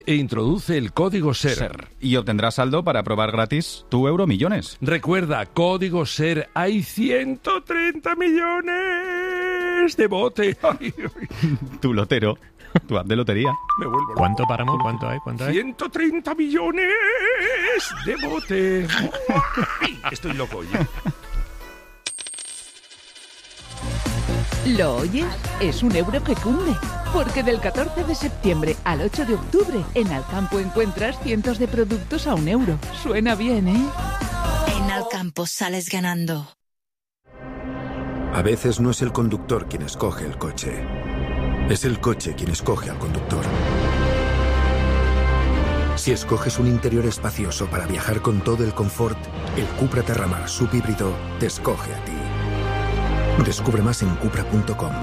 e introduce el código SER. Y obtendrás saldo para probar gratis tu Euromillones. Recuerda, código SER. Hay 130 millones de bote. Tu lotero. Tu app de lotería. Me vuelvo loco. ¿Cuánto páramo? ¿Cuánto hay? 130 millones de bote. Estoy loco, oye. ¿Lo oyes? Es un euro que cunde. Porque del 14 de septiembre al 8 de octubre, en Alcampo encuentras cientos de productos a €1. Suena bien, ¿eh? En Alcampo sales ganando. A veces no es el conductor quien escoge el coche. Es el coche quien escoge al conductor. Si escoges un interior espacioso para viajar con todo el confort, el Cupra Terramar subhíbrido te escoge a ti. Descubre más en Cupra.com.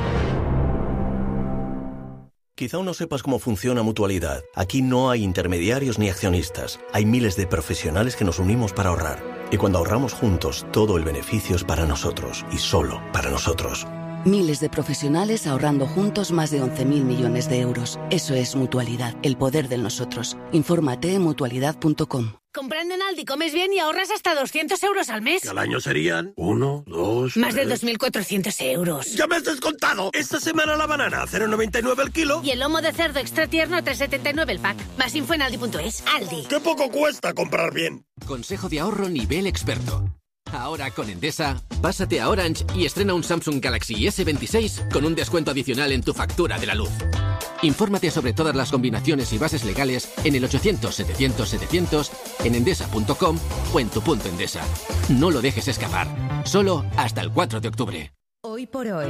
Quizá aún no sepas cómo funciona Mutualidad. Aquí no hay intermediarios ni accionistas. Hay miles de profesionales que nos unimos para ahorrar. Y cuando ahorramos juntos, todo el beneficio es para nosotros y solo para nosotros. Miles de profesionales ahorrando juntos más de 11.000 millones de euros. Eso es Mutualidad, el poder del nosotros. Infórmate en mutualidad.com. Comprando en Aldi comes bien y ahorras hasta 200 euros al mes. ¿Y al año serían? 1, 2... Más de 2.400 euros. ¡Ya me has descontado! Esta semana la banana, 0,99 el kilo. Y el lomo de cerdo extra tierno, 3,79 el pack. Más info en aldi.es. Aldi. ¡Qué poco cuesta comprar bien! Consejo de ahorro nivel experto. Ahora con Endesa, pásate a Orange y estrena un Samsung Galaxy S26 con un descuento adicional en tu factura de la luz. Infórmate sobre todas las combinaciones y bases legales en el 800-700-700, en endesa.com o en tu punto Endesa. No lo dejes escapar. Solo hasta el 4 de octubre. Hoy por hoy,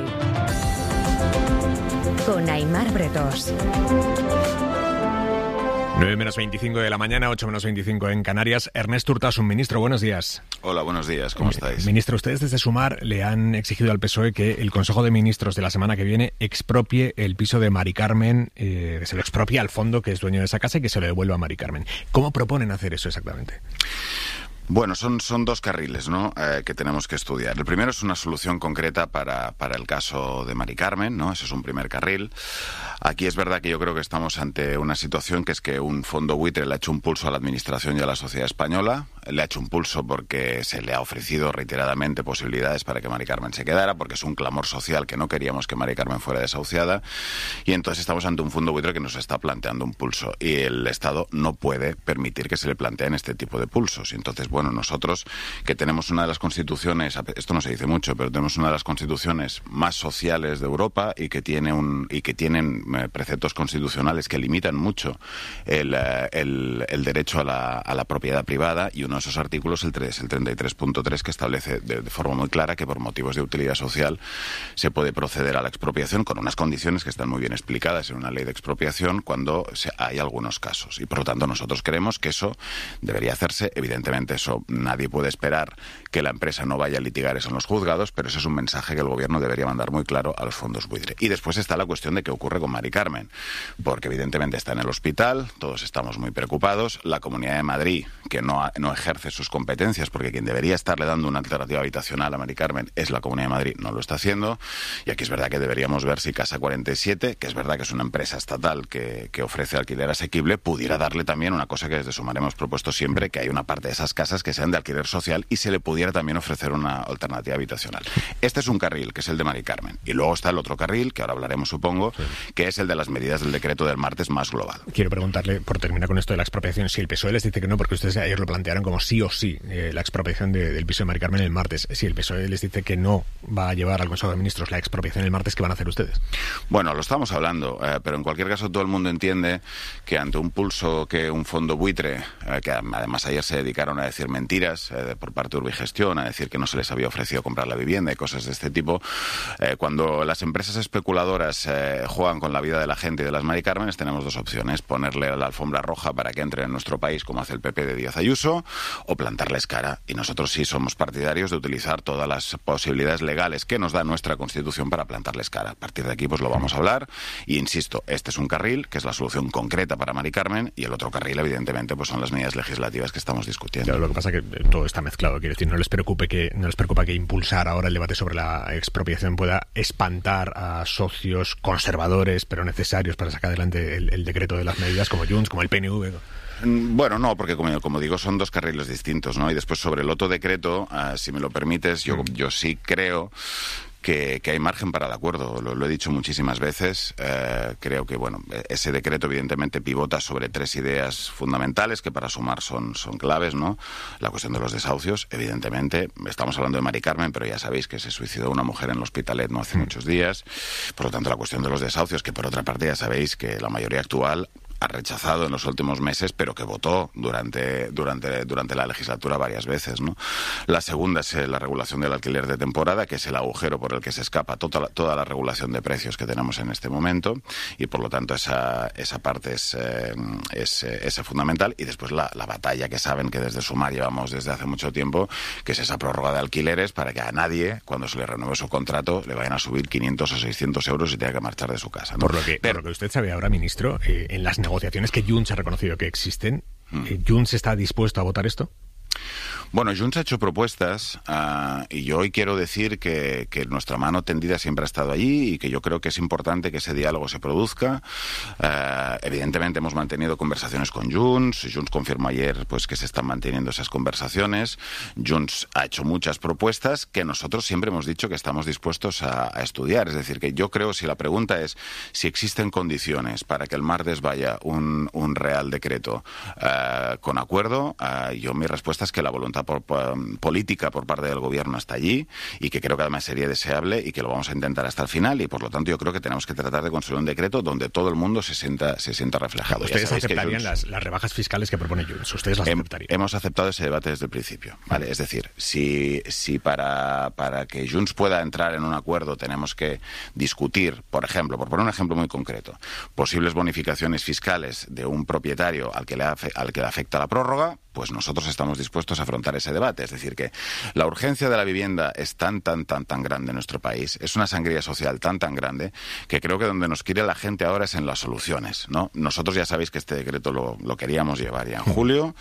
con Aimar Bretos. 9 menos 25 de la mañana, 8 menos 25 en Canarias. Ernesto Urtasun, ministro, buenos días. Hola, buenos días, ¿cómo estáis? Ministro, ustedes desde Sumar le han exigido al PSOE que el Consejo de Ministros de la semana que viene expropie el piso de Mari Carmen, que se lo expropie al fondo que es dueño de esa casa y que se lo devuelva a Mari Carmen. ¿Cómo proponen hacer eso exactamente? Bueno, son dos carriles, ¿no?, que tenemos que estudiar. El primero es una solución concreta para el caso de Mari Carmen, ¿no? Ese es un primer carril. Aquí es verdad que yo creo que estamos ante una situación que es que un fondo buitre le ha hecho un pulso a la Administración y a la sociedad española. Le ha hecho un pulso porque se le ha ofrecido reiteradamente posibilidades para que Mari Carmen se quedara, porque es un clamor social que no queríamos que Mari Carmen fuera desahuciada. Y entonces estamos ante un fondo buitre que nos está planteando un pulso. Y el Estado no puede permitir que se le planteen este tipo de pulsos. Y entonces, bueno, nosotros que tenemos una de las constituciones, esto no se dice mucho, pero tenemos una de las constituciones más sociales de Europa y que tienen preceptos constitucionales que limitan mucho el derecho a la propiedad privada, y uno de esos artículos, el 33.3, que establece de forma muy clara que por motivos de utilidad social se puede proceder a la expropiación con unas condiciones que están muy bien explicadas en una ley de expropiación cuando hay algunos casos. Y por lo tanto nosotros creemos que eso debería hacerse. Evidentemente eso nadie puede esperar que la empresa no vaya a litigar eso en los juzgados, pero ese es un mensaje que el gobierno debería mandar muy claro a los fondos buitre. Y después está la cuestión de qué ocurre con Mari Carmen, porque evidentemente está en el hospital, todos estamos muy preocupados. La Comunidad de Madrid, que no ejerce sus competencias, porque quien debería estarle dando una alternativa habitacional a Mari Carmen es la Comunidad de Madrid, no lo está haciendo. Y aquí es verdad que deberíamos ver si Casa 47, que es verdad que es una empresa estatal que ofrece alquiler asequible, pudiera darle también una cosa que desde Sumar hemos propuesto siempre, que hay una parte de esas casas que sean de alquiler social y se le pudiera también ofrecer una alternativa habitacional. Este es un carril, que es el de Mari Carmen. Y luego está el otro carril, que ahora hablaremos, supongo, que es el de las medidas del decreto del martes más global. Quiero preguntarle, por terminar con esto de la expropiación, si el PSOE les dice que no, porque ustedes ayer lo plantearon como sí o sí, la expropiación del piso de Mari Carmen el martes. Si el PSOE les dice que no va a llevar al Consejo de Ministros la expropiación el martes, ¿qué van a hacer ustedes? Bueno, lo estamos hablando, pero en cualquier caso todo el mundo entiende que ante un pulso que un fondo buitre, que además ayer se dedicaron a decir mentiras por parte de Urbigestión, a decir que no se les había ofrecido comprar la vivienda y cosas de este tipo, cuando las empresas especuladoras juegan con la vida de la gente y de las Mari Cármenes, tenemos dos opciones: ponerle la alfombra roja para que entre en nuestro país, como hace el PP de Díaz Ayuso, o plantarles cara. Y nosotros sí somos partidarios de utilizar todas las posibilidades legales que nos da nuestra Constitución para plantarles cara. A partir de aquí pues lo vamos a hablar y insisto, este es un carril que es la solución concreta para Mari Carmen y el otro carril evidentemente pues son las medidas legislativas que estamos discutiendo. Claro, lo que pasa es que todo está mezclado, quiero decir, no les preocupa que impulsar ahora el debate sobre la expropiación pueda espantar a socios conservadores pero necesarios para sacar adelante el decreto de las medidas como Junts, como el PNV. Bueno, no, porque como digo, son dos carriles distintos, ¿no? Y después sobre el otro decreto, si me lo permites, yo sí creo que hay margen para el acuerdo. Lo he dicho muchísimas veces. Creo que, bueno, ese decreto evidentemente pivota sobre 3 ideas fundamentales que para sumar son claves, ¿no? La cuestión de los desahucios, evidentemente. Estamos hablando de Mari Carmen, pero ya sabéis que se suicidó una mujer en el Hospitalet no hace muchos días. Por lo tanto, la cuestión de los desahucios, que por otra parte ya sabéis que la mayoría actual ha rechazado en los últimos meses, pero que votó durante la legislatura varias veces, ¿no? La segunda es la regulación del alquiler de temporada, que es el agujero por el que se escapa toda la regulación de precios que tenemos en este momento, y por lo tanto esa parte es fundamental. Y después la batalla que saben que desde Sumar llevamos desde hace mucho tiempo, que es esa prórroga de alquileres para que a nadie, cuando se le renueve su contrato, le vayan a subir 500 o 600 euros y tenga que marchar de su casa, ¿no? Por lo que usted sabe ahora, ministro, en las negociaciones que Junts ha reconocido que existen, ¿Junts está dispuesto a votar esto? Bueno, Junts ha hecho propuestas y yo hoy quiero decir que nuestra mano tendida siempre ha estado allí y que yo creo que es importante que ese diálogo se produzca. Evidentemente hemos mantenido conversaciones con Junts. Junts confirmó ayer pues que se están manteniendo esas conversaciones. Junts ha hecho muchas propuestas que nosotros siempre hemos dicho que estamos dispuestos a estudiar. Es decir, que yo creo, si la pregunta es si existen condiciones para que el Mardes vaya un real decreto con acuerdo, yo mi respuesta es que la voluntad política por parte del gobierno está allí y que creo que además sería deseable y que lo vamos a intentar hasta el final, y por lo tanto yo creo que tenemos que tratar de construir un decreto donde todo el mundo se sienta reflejado. ¿Ustedes aceptarían las rebajas fiscales que propone Junts? ¿Ustedes las aceptarían? Hemos aceptado ese debate desde el principio, ¿vale? Es decir, si para que Junts pueda entrar en un acuerdo tenemos que discutir, por ejemplo, por poner un ejemplo muy concreto, posibles bonificaciones fiscales de un propietario al que le afecta la prórroga, pues nosotros estamos dispuestos a afrontar ese debate. Es decir, que la urgencia de la vivienda es tan grande en nuestro país, es una sangría social tan grande, que creo que donde nos quiere la gente ahora es en las soluciones, ¿no? Nosotros ya sabéis que este decreto lo queríamos llevar ya en julio.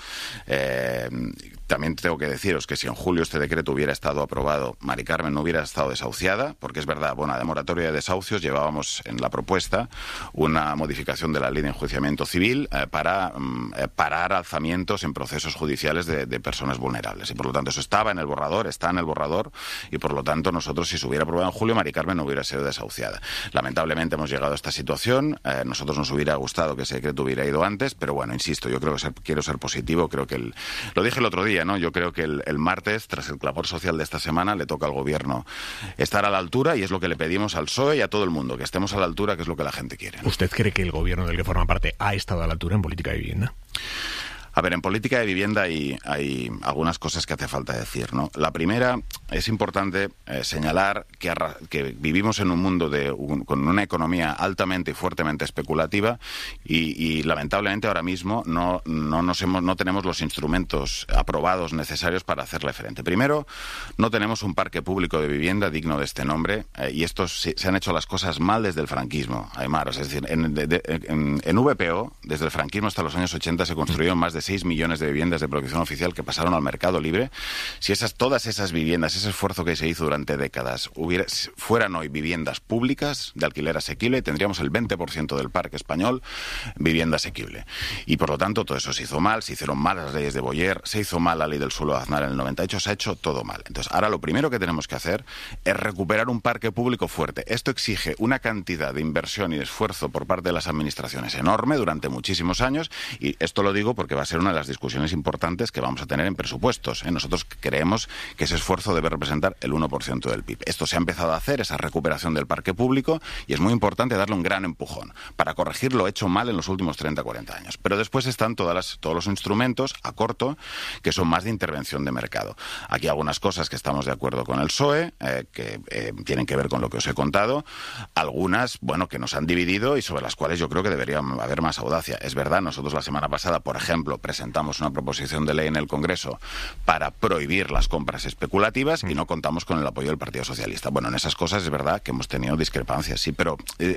También tengo que deciros que si en julio este decreto hubiera estado aprobado, Mari Carmen no hubiera estado desahuciada, porque es verdad, bueno, de moratoria de desahucios llevábamos en la propuesta una modificación de la ley de enjuiciamiento civil para parar alzamientos en procesos judiciales de personas vulnerables, y por lo tanto eso está en el borrador, y por lo tanto nosotros, si se hubiera aprobado en julio, Mari Carmen no hubiera sido desahuciada. Lamentablemente hemos llegado a esta situación. Nosotros nos hubiera gustado que ese decreto hubiera ido antes, pero bueno, insisto, yo creo que quiero ser positivo. Creo que lo dije el otro día, ¿no? Yo creo que el martes, tras el clamor social de esta semana, le toca al gobierno estar a la altura, y es lo que le pedimos al PSOE y a todo el mundo, que estemos a la altura, que es lo que la gente quiere, ¿no? ¿Usted cree que el gobierno del que forma parte ha estado a la altura en política de vivienda? A ver, en política de vivienda hay algunas cosas que hace falta decir, ¿no? La primera, es importante señalar que vivimos en un mundo con una economía altamente y fuertemente especulativa y lamentablemente ahora mismo no tenemos los instrumentos aprobados necesarios para hacerle frente. Primero, no tenemos un parque público de vivienda digno de este nombre, y se han hecho las cosas mal desde el franquismo, Aymar. Es decir, en VPO, desde el franquismo hasta los años 80 se construyeron más de 6 millones de viviendas de protección oficial que pasaron al mercado libre. Si todas esas viviendas, ese esfuerzo que se hizo durante décadas, fueran hoy viviendas públicas de alquiler asequible, tendríamos el 20% del parque español vivienda asequible. Y por lo tanto todo eso se hizo mal, se hicieron mal las leyes de Boyer, se hizo mal la ley del suelo de Aznar en el 98, se ha hecho todo mal. Entonces ahora lo primero que tenemos que hacer es recuperar un parque público fuerte. Esto exige una cantidad de inversión y de esfuerzo por parte de las administraciones enorme durante muchísimos años, y esto lo digo porque va a ser una de las discusiones importantes que vamos a tener en presupuestos, ¿eh? Nosotros creemos que ese esfuerzo debe representar el 1% del PIB. Esto se ha empezado a hacer, esa recuperación del parque público, y es muy importante darle un gran empujón para corregir lo hecho mal en los últimos 30-40 años. Pero después están todos los instrumentos a corto que son más de intervención de mercado. Aquí algunas cosas que estamos de acuerdo con el PSOE, que tienen que ver con lo que os he contado, algunas, bueno, que nos han dividido y sobre las cuales yo creo que debería haber más audacia. Es verdad, nosotros la semana pasada, por ejemplo, presentamos una proposición de ley en el Congreso para prohibir las compras especulativas y no contamos con el apoyo del Partido Socialista. Bueno, en esas cosas es verdad que hemos tenido discrepancias, sí, pero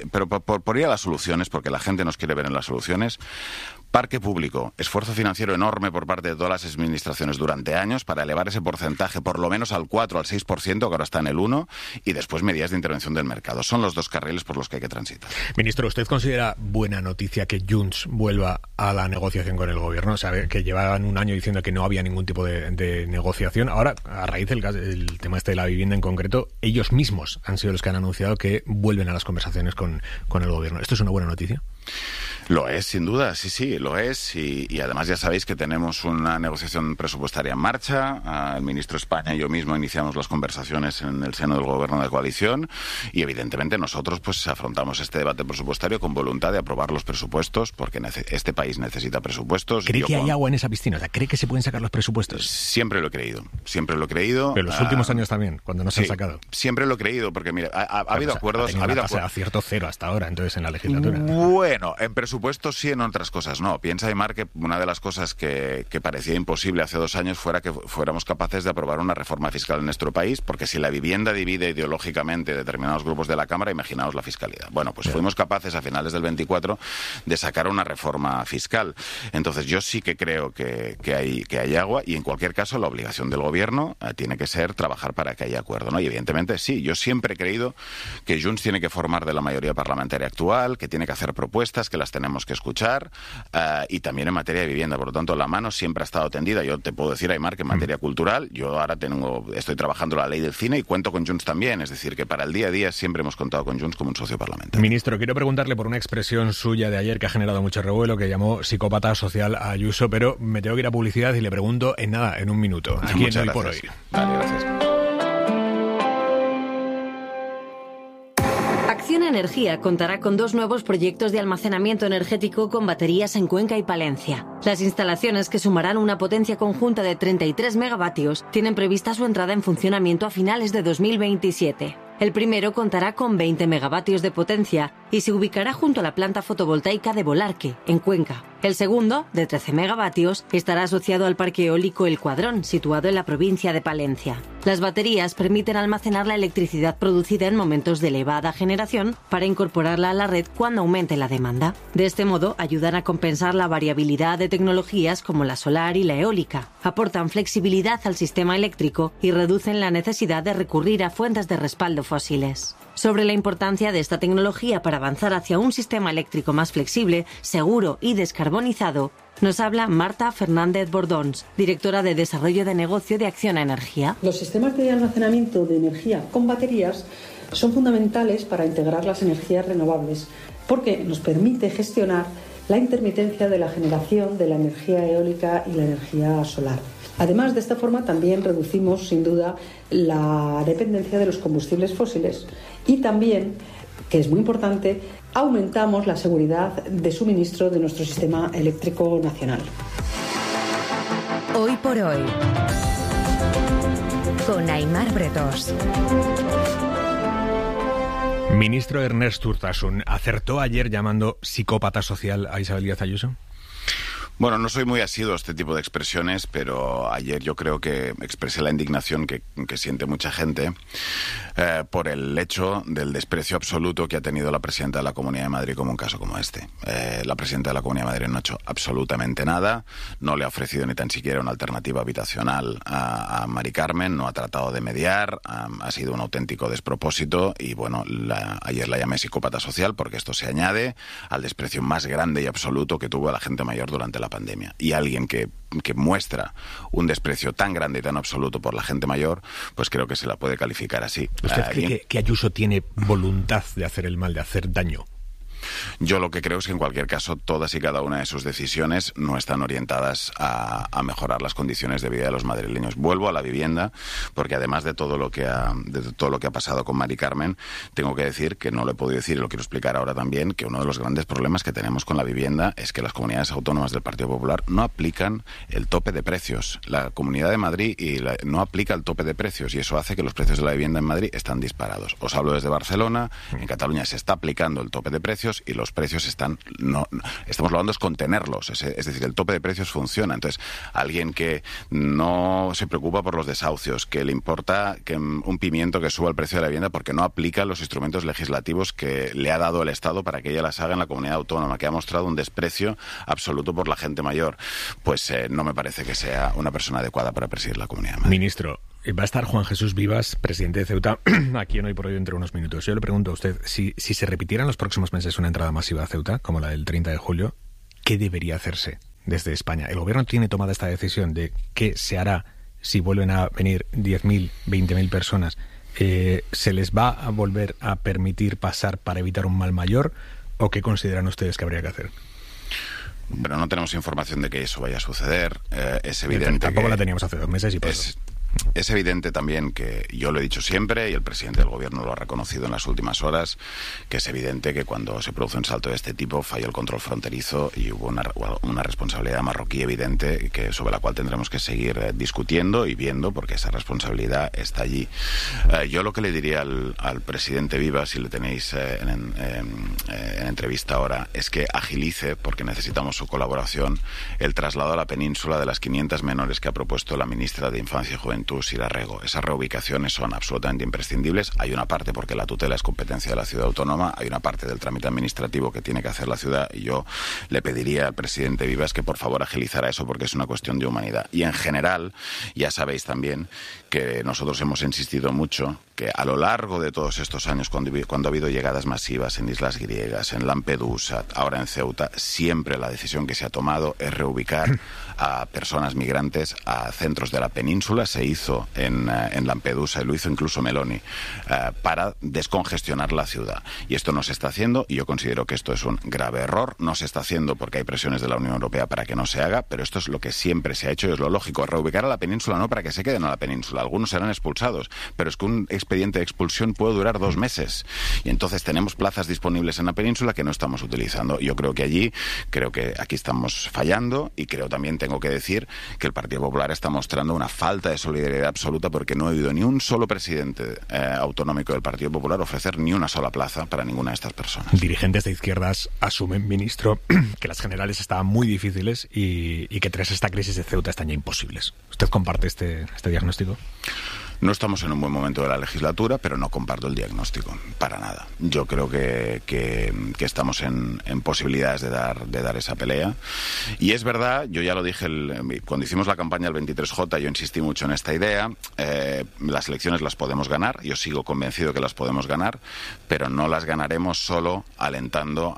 por ir a las soluciones, porque la gente nos quiere ver en las soluciones. Parque público, esfuerzo financiero enorme por parte de todas las administraciones durante años para elevar ese porcentaje por lo menos al 4 al 6%, que ahora está en el 1%, y después medidas de intervención del mercado. Son los dos carriles por los que hay que transitar. Ministro, ¿usted considera buena noticia que Junts vuelva a la negociación con el gobierno? Sabe que llevaban un año diciendo que no había ningún tipo de negociación. Ahora, a raíz del tema este de la vivienda en concreto, ellos mismos han sido los que han anunciado que vuelven a las conversaciones con el gobierno. ¿Esto es una buena noticia? Lo es, sin duda, sí, lo es. Y además ya sabéis que tenemos una negociación presupuestaria en marcha. El ministro España y yo mismo iniciamos las conversaciones en el seno del gobierno de coalición y evidentemente nosotros pues afrontamos este debate presupuestario con voluntad de aprobar los presupuestos porque este país necesita presupuestos. ¿Cree que hay agua en esa piscina? O sea, ¿cree que se pueden sacar los presupuestos? Siempre lo he creído. Pero los últimos años también, cuando no se han sacado. Siempre lo he creído porque, mira, ha habido acuerdos... Ha habido acierto cero hasta ahora, entonces, en la legislatura. Bueno, en presupuestos sí, en otras cosas no. Piensa, Aimar, que una de las cosas que parecía imposible hace 2 años fuera que fuéramos capaces de aprobar una reforma fiscal en nuestro país, porque si la vivienda divide ideológicamente determinados grupos de la Cámara, imaginaos la fiscalidad. Bueno, pues fuimos capaces a finales del 24 de sacar una reforma fiscal. Entonces yo sí que creo que hay agua y en cualquier caso la obligación del gobierno tiene que ser trabajar para que haya acuerdo, ¿no? Y evidentemente sí, yo siempre he creído que Junts tiene que formar de la mayoría parlamentaria actual, que tiene que hacer propuestas, que las tenemos que escuchar y también en materia de vivienda. Por lo tanto, la mano siempre ha estado tendida. Yo te puedo decir, Aimar, que en materia cultural, yo ahora estoy trabajando la ley del cine y cuento con Junts también. Es decir, que para el día a día siempre hemos contado con Junts como un socio parlamentario. Ministro, quiero preguntarle por una expresión suya de ayer que ha generado mucho revuelo, que llamó psicópata social a Ayuso, pero me tengo que ir a publicidad y le pregunto en un minuto. Aquí en Hoy por Hoy. Vale, gracias. Acciona Energía contará con 2 nuevos proyectos de almacenamiento energético con baterías en Cuenca y Palencia. Las instalaciones, que sumarán una potencia conjunta de 33 megavatios, tienen prevista su entrada en funcionamiento a finales de 2027. El primero contará con 20 megavatios de potencia y se ubicará junto a la planta fotovoltaica de Bolarque, en Cuenca. El segundo, de 13 megavatios, estará asociado al parque eólico El Cuadrón, situado en la provincia de Palencia. Las baterías permiten almacenar la electricidad producida en momentos de elevada generación para incorporarla a la red cuando aumente la demanda. De este modo, ayudan a compensar la variabilidad de tecnologías como la solar y la eólica. Aportan flexibilidad al sistema eléctrico y reducen la necesidad de recurrir a fuentes de respaldo fósiles. Sobre la importancia de esta tecnología para avanzar hacia un sistema eléctrico más flexible, seguro y descarbonizado, nos habla Marta Fernández Bordons, directora de Desarrollo de Negocio de Acciona Energía. Los sistemas de almacenamiento de energía con baterías son fundamentales para integrar las energías renovables, porque nos permite gestionar la intermitencia de la generación de la energía eólica y la energía solar. Además, de esta forma también reducimos, sin duda, la dependencia de los combustibles fósiles y también, que es muy importante, aumentamos la seguridad de suministro de nuestro sistema eléctrico nacional. Hoy por Hoy, con Aimar Bretos. Ministro Ernest Urtasun, ¿acertó ayer llamando psicópata social a Isabel Díaz Ayuso? Bueno, no soy muy asiduo a este tipo de expresiones, pero ayer yo creo que expresé la indignación que siente mucha gente por el hecho del desprecio absoluto que ha tenido la presidenta de la Comunidad de Madrid como un caso como este. La presidenta de la Comunidad de Madrid no ha hecho absolutamente nada, no le ha ofrecido ni tan siquiera una alternativa habitacional a Mari Carmen, no ha tratado de mediar, ha sido un auténtico despropósito y bueno, ayer la llamé psicópata social porque esto se añade al desprecio más grande y absoluto que tuvo a la gente mayor durante la pandemia. Y alguien que muestra un desprecio tan grande y tan absoluto por la gente mayor, pues creo que se la puede calificar así. ¿Usted cree que Ayuso tiene voluntad de hacer el mal, de hacer daño? Yo lo que creo es que en cualquier caso todas y cada una de sus decisiones no están orientadas a mejorar las condiciones de vida de los madrileños. Vuelvo a la vivienda, porque además de todo lo que ha pasado con Mari Carmen, tengo que decir, que no lo he podido decir y lo quiero explicar ahora también, que uno de los grandes problemas que tenemos con la vivienda es que las comunidades autónomas del Partido Popular no aplican el tope de precios. La Comunidad de Madrid no aplica el tope de precios, y eso hace que los precios de la vivienda en Madrid están disparados. Os hablo desde Barcelona. En Cataluña se está aplicando el tope de precios y los precios estamos hablando es contenerlos, es decir, el tope de precios funciona. Entonces, alguien que no se preocupa por los desahucios, que le importa que un pimiento que suba el precio de la vivienda porque no aplica los instrumentos legislativos que le ha dado el Estado para que ella las haga en la comunidad autónoma, que ha mostrado un desprecio absoluto por la gente mayor, pues no me parece que sea una persona adecuada para presidir la Comunidad de Madrid. Ministro, va a estar Juan Jesús Vivas, presidente de Ceuta, aquí en Hoy por Hoy dentro de unos minutos. Yo le pregunto a usted, si se repitiera en los próximos meses una entrada masiva a Ceuta, como la del 30 de julio, ¿qué debería hacerse desde España? ¿El gobierno tiene tomada esta decisión de qué se hará si vuelven a venir 10.000, 20.000 personas? ¿Se les va a volver a permitir pasar para evitar un mal mayor? ¿O qué consideran ustedes que habría que hacer? Bueno, no tenemos información de que eso vaya a suceder. Es evidente tampoco que la teníamos hace 2 meses y por Es evidente también que, yo lo he dicho siempre y el presidente del gobierno lo ha reconocido en las últimas horas, que es evidente que cuando se produce un salto de este tipo falló el control fronterizo y hubo una responsabilidad marroquí evidente sobre la cual tendremos que seguir discutiendo y viendo, porque esa responsabilidad está allí. Yo lo que le diría al presidente Vivas, si le tenéis en entrevista ahora, es que agilice, porque necesitamos su colaboración, el traslado a la península de las 500 menores que ha propuesto la ministra de Infancia y Juventud, Sira Rego. Esas reubicaciones son absolutamente imprescindibles. Hay una parte porque la tutela es competencia de la ciudad autónoma, hay una parte del trámite administrativo que tiene que hacer la ciudad, y yo le pediría al presidente Vivas que por favor agilizara eso, porque es una cuestión de humanidad. Y en general, ya sabéis también que nosotros hemos insistido mucho que a lo largo de todos estos años, cuando ha habido llegadas masivas en islas griegas, en Lampedusa, ahora en Ceuta, siempre la decisión que se ha tomado es reubicar a personas migrantes a centros de la península. Se hizo en Lampedusa, y lo hizo incluso Meloni, para descongestionar la ciudad. Y esto no se está haciendo, y yo considero que esto es un grave error. No se está haciendo porque hay presiones de la Unión Europea para que no se haga, pero esto es lo que siempre se ha hecho y es lo lógico. Reubicar a la península no para que se queden a la península. Algunos serán expulsados, pero es que un expediente de expulsión puede durar 2 meses. Y entonces tenemos plazas disponibles en la península que no estamos utilizando. Yo creo que aquí estamos fallando, y tengo que decir que el Partido Popular está mostrando una falta de solidaridad absoluta, porque no he oído ni un solo presidente autonómico del Partido Popular ofrecer ni una sola plaza para ninguna de estas personas. Dirigentes de izquierdas asumen, ministro, que las generales estaban muy difíciles y que tras esta crisis de Ceuta están ya imposibles. ¿Usted comparte este diagnóstico? No estamos en un buen momento de la legislatura, pero no comparto el diagnóstico, para nada. Yo creo que estamos en posibilidades de dar esa pelea. Y es verdad, yo ya lo dije cuando hicimos la campaña del 23J, yo insistí mucho en esta idea. Las elecciones las podemos ganar, yo sigo convencido que las podemos ganar, pero no las ganaremos solo alentando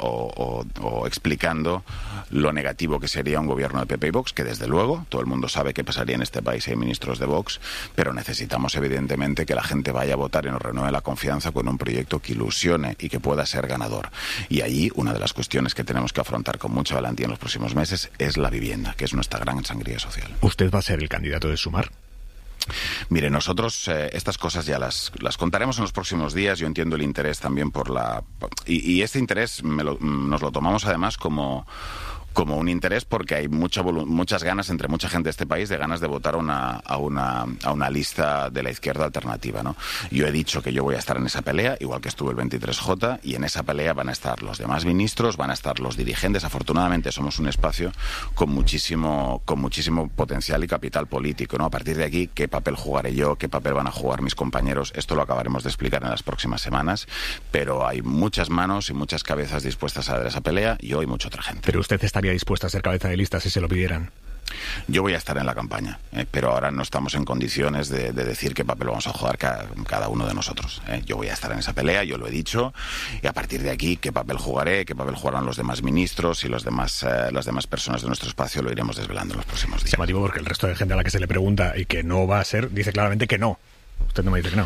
o explicando lo negativo que sería un gobierno de PP y Vox, que desde luego todo el mundo sabe qué pasaría en este país si hay ministros de Vox, pero necesitamos evidentemente que la gente vaya a votar y nos renueve la confianza con un proyecto que ilusione y que pueda ser ganador. Y allí una de las cuestiones que tenemos que afrontar con mucha valentía en los próximos meses es la vivienda, que es nuestra gran sangría social. ¿Usted va a ser el candidato de Sumar? Mire, nosotros estas cosas ya las contaremos en los próximos días. Yo entiendo el interés también y este interés nos lo tomamos además como un interés, porque hay muchas ganas entre mucha gente de este país de votar a una lista de la izquierda alternativa, ¿no? Yo he dicho que yo voy a estar en esa pelea, igual que estuve el 23J, y en esa pelea van a estar los demás ministros, van a estar los dirigentes. Afortunadamente somos un espacio con muchísimo potencial y capital político, ¿no? A partir de aquí, ¿qué papel jugaré yo? ¿Qué papel van a jugar mis compañeros? Esto lo acabaremos de explicar en las próximas semanas, pero hay muchas manos y muchas cabezas dispuestas a dar esa pelea, yo y mucha otra gente. Pero usted estaría dispuesta a ser cabeza de lista si se lo pidieran. Yo voy a estar en la campaña, pero ahora no estamos en condiciones de decir qué papel vamos a jugar cada uno de nosotros. Yo voy a estar en esa pelea, yo lo he dicho, y a partir de aquí qué papel jugaré, qué papel jugarán los demás ministros y las demás personas de nuestro espacio lo iremos desvelando en los próximos días. Es llamativo porque el resto de gente a la que se le pregunta y que no va a ser, dice claramente que no. Usted no me dice que no.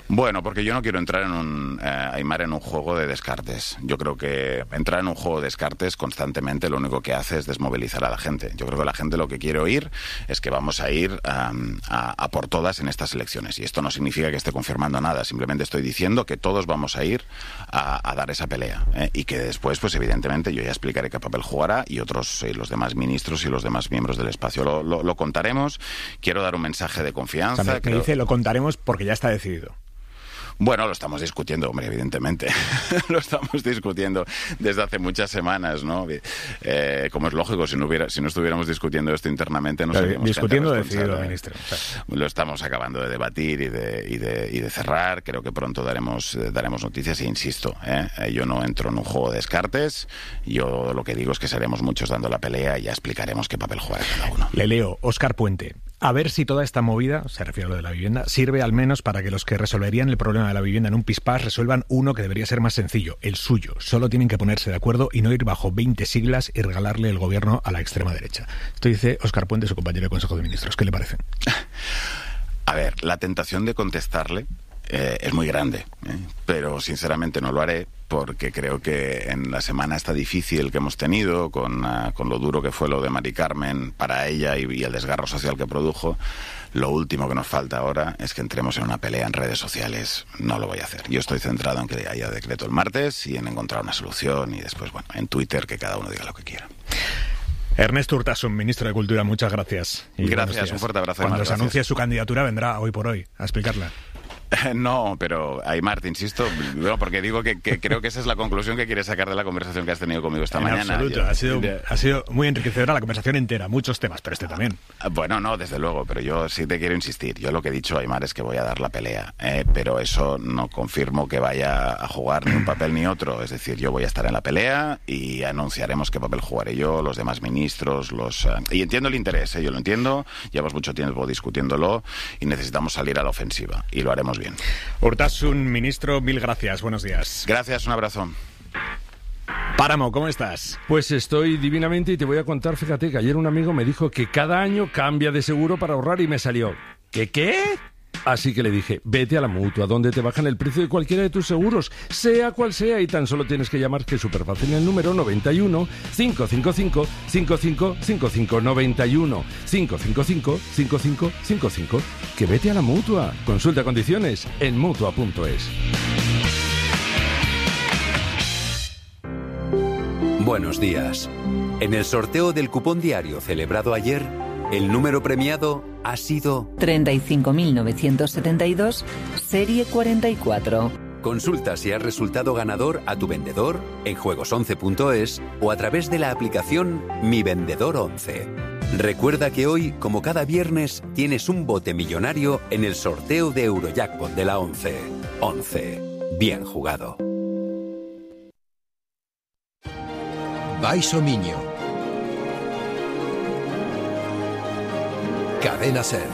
Bueno, porque yo no quiero entrar en Aimar, en un juego de descartes. Yo creo que entrar en un juego de descartes constantemente lo único que hace es desmovilizar a la gente. Yo creo que la gente lo que quiere oír es que vamos a ir a por todas en estas elecciones. Y esto no significa que esté confirmando nada, simplemente estoy diciendo que todos vamos a ir a dar esa pelea. Y que después, pues evidentemente, yo ya explicaré qué papel jugará y otros, los demás ministros y los demás miembros del espacio. Lo contaremos. Quiero dar un mensaje de confianza. O sea, me dice, lo contaremos porque ya está decidido. Bueno, lo estamos discutiendo, hombre, evidentemente. Lo estamos discutiendo desde hace muchas semanas, ¿no? Como es lógico, si no estuviéramos discutiendo esto internamente, no seríamos discutiendo decidido, ministro. O sea, lo estamos acabando de debatir y de cerrar. Creo que pronto daremos noticias e insisto, yo no entro en un juego de descartes. Yo lo que digo es que seremos muchos dando la pelea y ya explicaremos qué papel jugará cada uno. Le leo, Óscar Puente. A ver si toda esta movida, se refiere a lo de la vivienda, sirve al menos para que los que resolverían el problema de la vivienda en un pispás resuelvan uno que debería ser más sencillo, el suyo. Solo tienen que ponerse de acuerdo y no ir bajo 20 siglas y regalarle el gobierno a la extrema derecha. Esto dice Óscar Puente, su compañero de Consejo de Ministros. ¿Qué le parece? A ver, la tentación de contestarle es muy grande, pero sinceramente no lo haré porque creo que en la semana esta difícil que hemos tenido, con lo duro que fue lo de Mari Carmen para ella y el desgarro social que produjo, lo último que nos falta ahora es que entremos en una pelea en redes sociales. No lo voy a hacer. Yo estoy centrado en que haya decreto el martes y en encontrar una solución y después, bueno, en Twitter que cada uno diga lo que quiera. Ernesto Urtasun, ministro de Cultura, muchas gracias. Y gracias, un fuerte abrazo. Cuando se anuncie su candidatura vendrá hoy por hoy a explicarla. No, pero Aimar, te insisto, porque digo que creo que esa es la conclusión que quieres sacar de la conversación que has tenido conmigo esta mañana. Absoluto, ha sido muy enriquecedora la conversación entera, muchos temas, pero este también. Bueno, no, desde luego, pero yo sí te quiero insistir. Yo lo que he dicho, Aimar, es que voy a dar la pelea, pero eso no confirmo que vaya a jugar ni un papel ni otro. Es decir, yo voy a estar en la pelea y anunciaremos qué papel jugaré yo, los demás ministros, y entiendo el interés, yo lo entiendo, llevamos mucho tiempo discutiéndolo y necesitamos salir a la ofensiva y lo haremos bien. Urtasun, ministro, mil gracias. Buenos días. Gracias, un abrazo. Páramo, ¿cómo estás? Pues estoy divinamente y te voy a contar, fíjate, que ayer un amigo me dijo que cada año cambia de seguro para ahorrar y me salió. ¿Qué? Así que le dije, vete a la Mutua, donde te bajan el precio de cualquiera de tus seguros, sea cual sea, y tan solo tienes que llamar, que es súper fácil, el número 91 555 5555 91 555 5555. Que vete a la Mutua. Consulta condiciones en Mutua.es. Buenos días. En el sorteo del cupón diario celebrado ayer, el número premiado ha sido 35.972, serie 44. Consulta si has resultado ganador a tu vendedor en juegos11.es o a través de la aplicación Mi Vendedor 11. Recuerda que hoy, como cada viernes, tienes un bote millonario en el sorteo de Eurojackpot de la 11. 11. Bien jugado. Baixo Miño. Cadena Ser.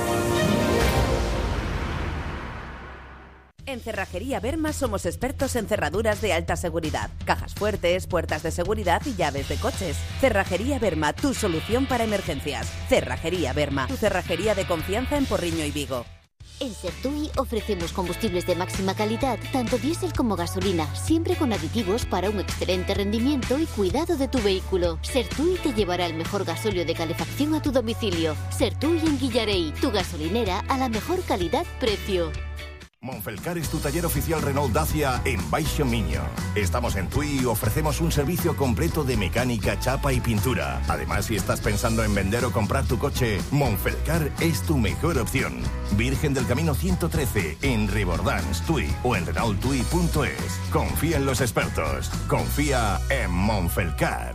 En Cerrajería Berma somos expertos en cerraduras de alta seguridad, cajas fuertes, puertas de seguridad y llaves de coches. Cerrajería Berma, tu solución para emergencias. Cerrajería Berma, tu cerrajería de confianza en Porriño y Vigo. En Sertui ofrecemos combustibles de máxima calidad, tanto diésel como gasolina, siempre con aditivos para un excelente rendimiento y cuidado de tu vehículo. Sertui te llevará el mejor gasóleo de calefacción a tu domicilio. Sertui en Guillarey, tu gasolinera a la mejor calidad-precio. Monfelcar es tu taller oficial Renault Dacia en Baixo Miño. Estamos en Tui y ofrecemos un servicio completo de mecánica, chapa y pintura. Además, si estás pensando en vender o comprar tu coche, Monfelcar es tu mejor opción. Virgen del Camino 113 en Ribordans, Tui o en renaulttui.es. Confía en los expertos. Confía en Monfelcar.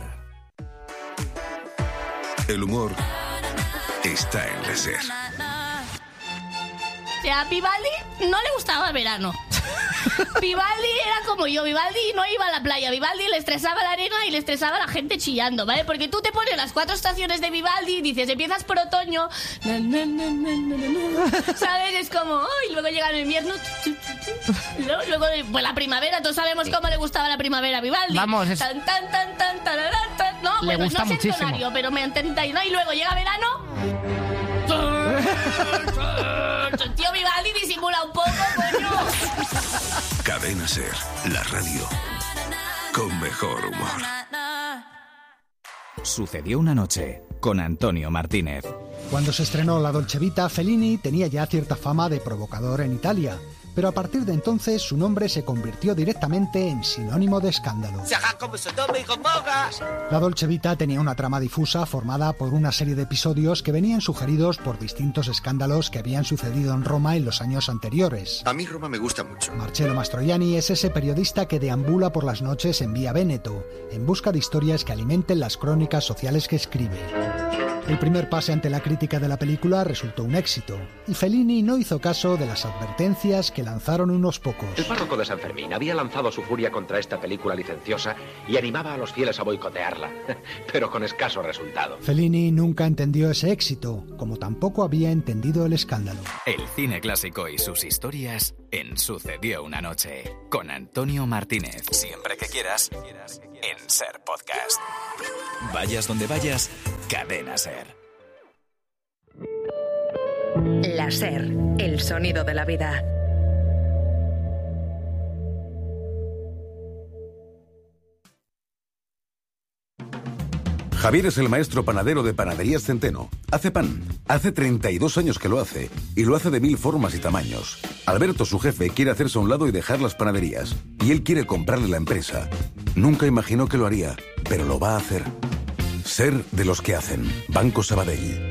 El humor está en la SER. A Vivaldi no le gustaba el verano. Vivaldi era como yo. Vivaldi no iba a la playa. Vivaldi le estresaba la arena y le estresaba la gente chillando, ¿vale? Porque tú te pones las 4 estaciones de Vivaldi y dices, empiezas por otoño, ¿sabes? Es como, y luego llega el invierno, luego pues la primavera. Todos sabemos cómo le gustaba la primavera a Vivaldi. Vamos, es... tan, no, le bueno, gusta no sé muchísimo. Tonario, pero me entendáis, ¿no? Y luego llega verano. Tío Vivaldi, disimula un poco, coño. Cadena SER, la radio con mejor humor. Sucedió una noche con Antonio Martínez. Cuando se estrenó La Dolce Vita, Fellini tenía ya cierta fama de provocador en Italia, pero a partir de entonces su nombre se convirtió directamente en sinónimo de escándalo. La Dolce Vita tenía una trama difusa formada por una serie de episodios que venían sugeridos por distintos escándalos que habían sucedido en Roma en los años anteriores. A mí Roma me gusta mucho. Marcello Mastroianni es ese periodista que deambula por las noches en Vía Véneto, en busca de historias que alimenten las crónicas sociales que escribe. El primer pase ante la crítica de la película resultó un éxito, y Fellini no hizo caso de las advertencias que lanzaron unos pocos. El párroco de San Fermín había lanzado su furia contra esta película licenciosa y animaba a los fieles a boicotearla, pero con escaso resultado. Fellini nunca entendió ese éxito, como tampoco había entendido el escándalo. El cine clásico y sus historias en Sucedió una noche, con Antonio Martínez. Siempre que quieras, en SER Podcast. Vayas donde vayas, Cadena SER. La SER, el sonido de la vida. Javier es el maestro panadero de Panaderías Centeno. Hace pan. Hace 32 años que lo hace. Y lo hace de 1000 formas y tamaños. Alberto, su jefe, quiere hacerse a un lado y dejar las panaderías. Y él quiere comprarle la empresa. Nunca imaginó que lo haría, pero lo va a hacer. Ser de los que hacen. Banco Sabadell.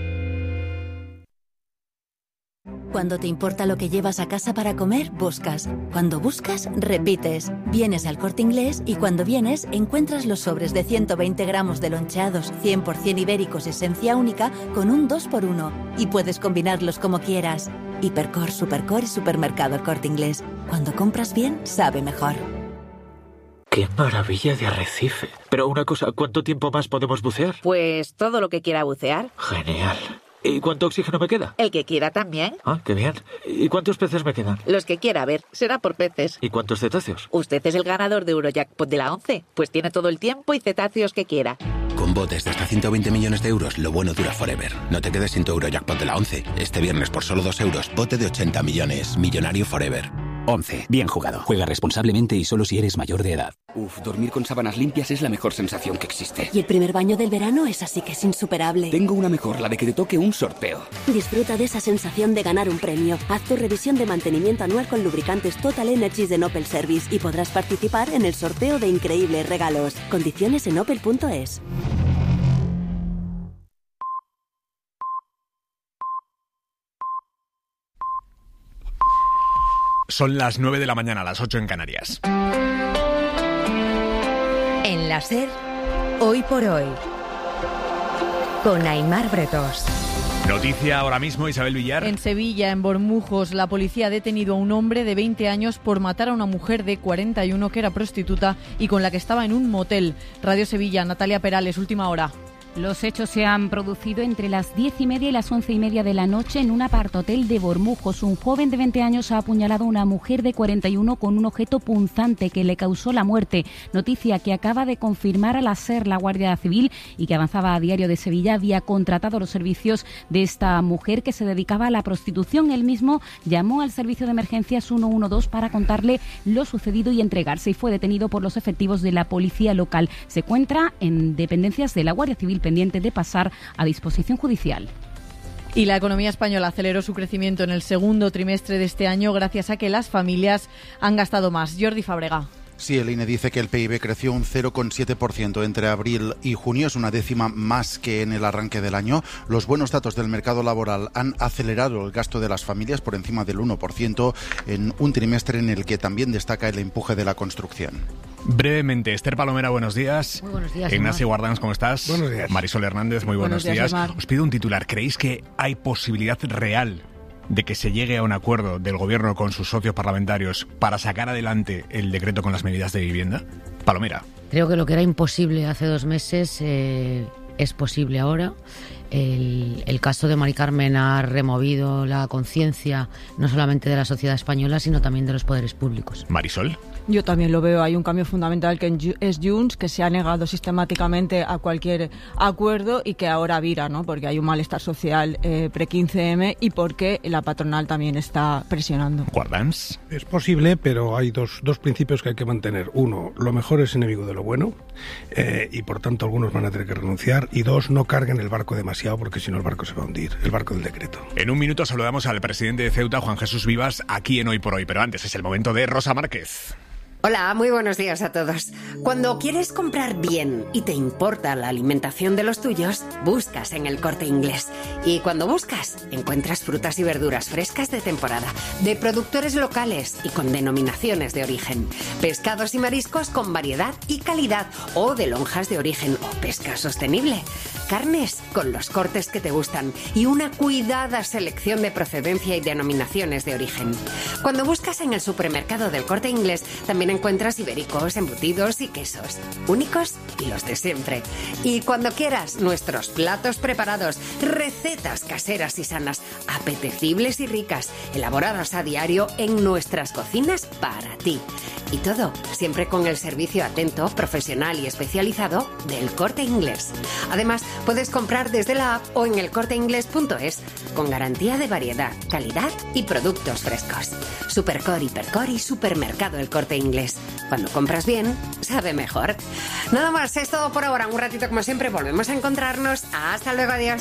Cuando te importa lo que llevas a casa para comer, buscas. Cuando buscas, repites. Vienes al Corte Inglés y cuando vienes, encuentras los sobres de 120 gramos de loncheados 100% ibéricos esencia única con un 2x1. Y puedes combinarlos como quieras. Hipercor, Supercor y Supermercado El Corte Inglés. Cuando compras bien, sabe mejor. ¡Qué maravilla de arrecife! Pero una cosa, ¿cuánto tiempo más podemos bucear? Pues todo lo que quiera bucear. Genial. ¿Y cuánto oxígeno me queda? El que quiera también. Ah, qué bien. ¿Y cuántos peces me quedan? Los que quiera, a ver, será por peces. ¿Y cuántos cetáceos? Usted es el ganador de Eurojackpot de la 11, pues tiene todo el tiempo y cetáceos que quiera. Con botes de hasta 120 millones de euros, lo bueno dura forever. No te quedes sin tu Eurojackpot de la 11. Este viernes por solo 2 euros, bote de 80 millones. Millonario forever. 11. Bien jugado. Juega responsablemente y solo si eres mayor de edad. Dormir con sábanas limpias es la mejor sensación que existe. Y el primer baño del verano es así que es insuperable. Tengo una mejor, la de que te toque un sorteo. Disfruta de esa sensación de ganar un premio. Haz tu revisión de mantenimiento anual con lubricantes Total Energies de Opel Service y podrás participar en el sorteo de increíbles regalos. Condiciones en opel.es. Son las 9 de la mañana, las 8 en Canarias. En la SER, hoy por hoy, con Aimar Bretos. Noticia ahora mismo, Isabel Villar. En Sevilla, en Bormujos, la policía ha detenido a un hombre de 20 años por matar a una mujer de 41 que era prostituta y con la que estaba en un motel. Radio Sevilla, Natalia Perales, última hora. Los hechos se han producido entre las 10:30 y las 11:30 de la noche en un apartotel de Bormujos. Un joven de 20 años ha apuñalado a una mujer de 41 con un objeto punzante que le causó la muerte. Noticia que acaba de confirmar a la SER la Guardia Civil y que avanzaba a Diario de Sevilla. Había contratado los servicios de esta mujer que se dedicaba a la prostitución. Él mismo llamó al servicio de emergencias 112 para contarle lo sucedido y entregarse y fue detenido por los efectivos de la policía local. Se encuentra en dependencias de la Guardia Civil pendiente de pasar a disposición judicial. Y la economía española aceleró su crecimiento en el segundo trimestre de este año gracias a que las familias han gastado más. Jordi Fábrega. Sí, el INE dice que el PIB creció un 0,7% entre abril y junio, es una décima más que en el arranque del año. Los buenos datos del mercado laboral han acelerado el gasto de las familias por encima del 1% en un trimestre en el que también destaca el empuje de la construcción. Brevemente, Esther Palomera, buenos días. Muy buenos días, Ignacio Guardans, ¿cómo estás? Buenos días. Marisol Hernández, muy buenos días. Os pido un titular. ¿Creéis que hay posibilidad real de que se llegue a un acuerdo del Gobierno con sus socios parlamentarios para sacar adelante el decreto con las medidas de vivienda? Palomera. Creo que lo que era imposible hace 2 meses es posible ahora. El caso de Mari Carmen ha removido la conciencia no solamente de la sociedad española, sino también de los poderes públicos. Marisol. Yo también lo veo. Hay un cambio fundamental que es Junts, que se ha negado sistemáticamente a cualquier acuerdo y que ahora vira, ¿no? Porque hay un malestar social pre-15M y porque la patronal también está presionando. ¿Guardans? Es posible, pero hay dos principios que hay que mantener. Uno, lo mejor es enemigo de lo bueno y por tanto algunos van a tener que renunciar. Y dos, no carguen el barco demasiado porque si no el barco se va a hundir, el barco del decreto. En un minuto saludamos al presidente de Ceuta, Juan Jesús Vivas, aquí en Hoy por Hoy, pero antes es el momento de Rosa Márquez. Hola, muy buenos días a todos. Cuando quieres comprar bien y te importa la alimentación de los tuyos, buscas en El Corte Inglés. Y cuando buscas, encuentras frutas y verduras frescas de temporada, de productores locales y con denominaciones de origen. Pescados y mariscos con variedad y calidad, o de lonjas de origen o pesca sostenible. Carnes con los cortes que te gustan y una cuidada selección de procedencia y denominaciones de origen. Cuando buscas en el supermercado del Corte Inglés, también encuentras ibéricos, embutidos y quesos, únicos y los de siempre. Y cuando quieras, nuestros platos preparados, recetas caseras y sanas, apetecibles y ricas, elaboradas a diario en nuestras cocinas para ti. Y todo siempre con el servicio atento, profesional y especializado del Corte Inglés. Además, puedes comprar desde la app o en elcorteinglés.es con garantía de variedad, calidad y productos frescos. Supercor, Hipercor y Supermercado El Corte Inglés. Cuando compras bien, sabe mejor. Nada más, es todo por ahora. Un ratito como siempre volvemos a encontrarnos. Hasta luego, adiós.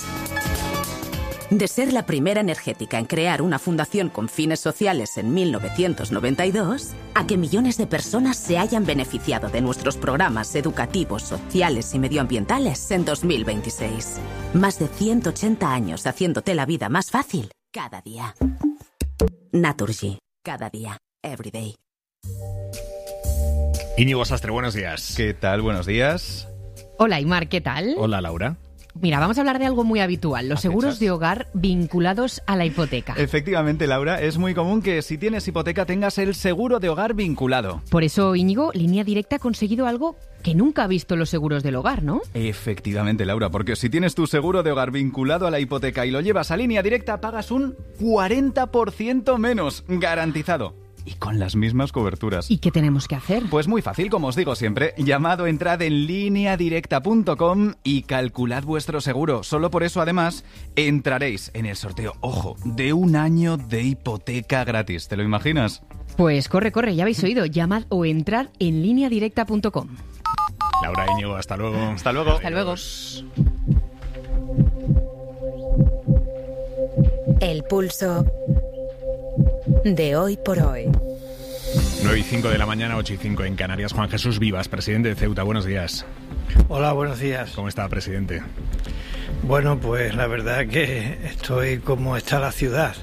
De ser la primera energética en crear una fundación con fines sociales en 1992, a que millones de personas se hayan beneficiado de nuestros programas educativos, sociales y medioambientales en 2026. Más de 180 años haciéndote la vida más fácil cada día. Naturgy. Cada día. Every day. Íñigo Sastre, buenos días. ¿Qué tal? Buenos días. Hola, Aimar, ¿qué tal? Hola, Laura. Mira, vamos a hablar de algo muy habitual, los seguros de hogar vinculados a la hipoteca. Efectivamente, Laura, es muy común que si tienes hipoteca tengas el seguro de hogar vinculado. Por eso, Íñigo, Línea Directa ha conseguido algo que nunca ha visto los seguros del hogar, ¿no? Efectivamente, Laura, porque si tienes tu seguro de hogar vinculado a la hipoteca y lo llevas a Línea Directa, pagas un 40% menos, garantizado. Y con las mismas coberturas. ¿Y qué tenemos que hacer? Pues muy fácil, como os digo siempre. Llamad, entrad en lineadirecta.com y calculad vuestro seguro. Solo por eso, además, entraréis en el sorteo, ojo, de 1 año de hipoteca gratis. ¿Te lo imaginas? Pues corre, ya habéis oído. Llamad o entrad en lineadirecta.com. Laura, Íñigo, hasta luego. Hasta luego. Hasta luego. El pulso de Hoy por Hoy. 9:05 de la mañana, 8:05 en Canarias. Juan Jesús Vivas, presidente de Ceuta, buenos días. Hola, buenos días. ¿Cómo está, presidente? Bueno, pues la verdad que estoy como está la ciudad,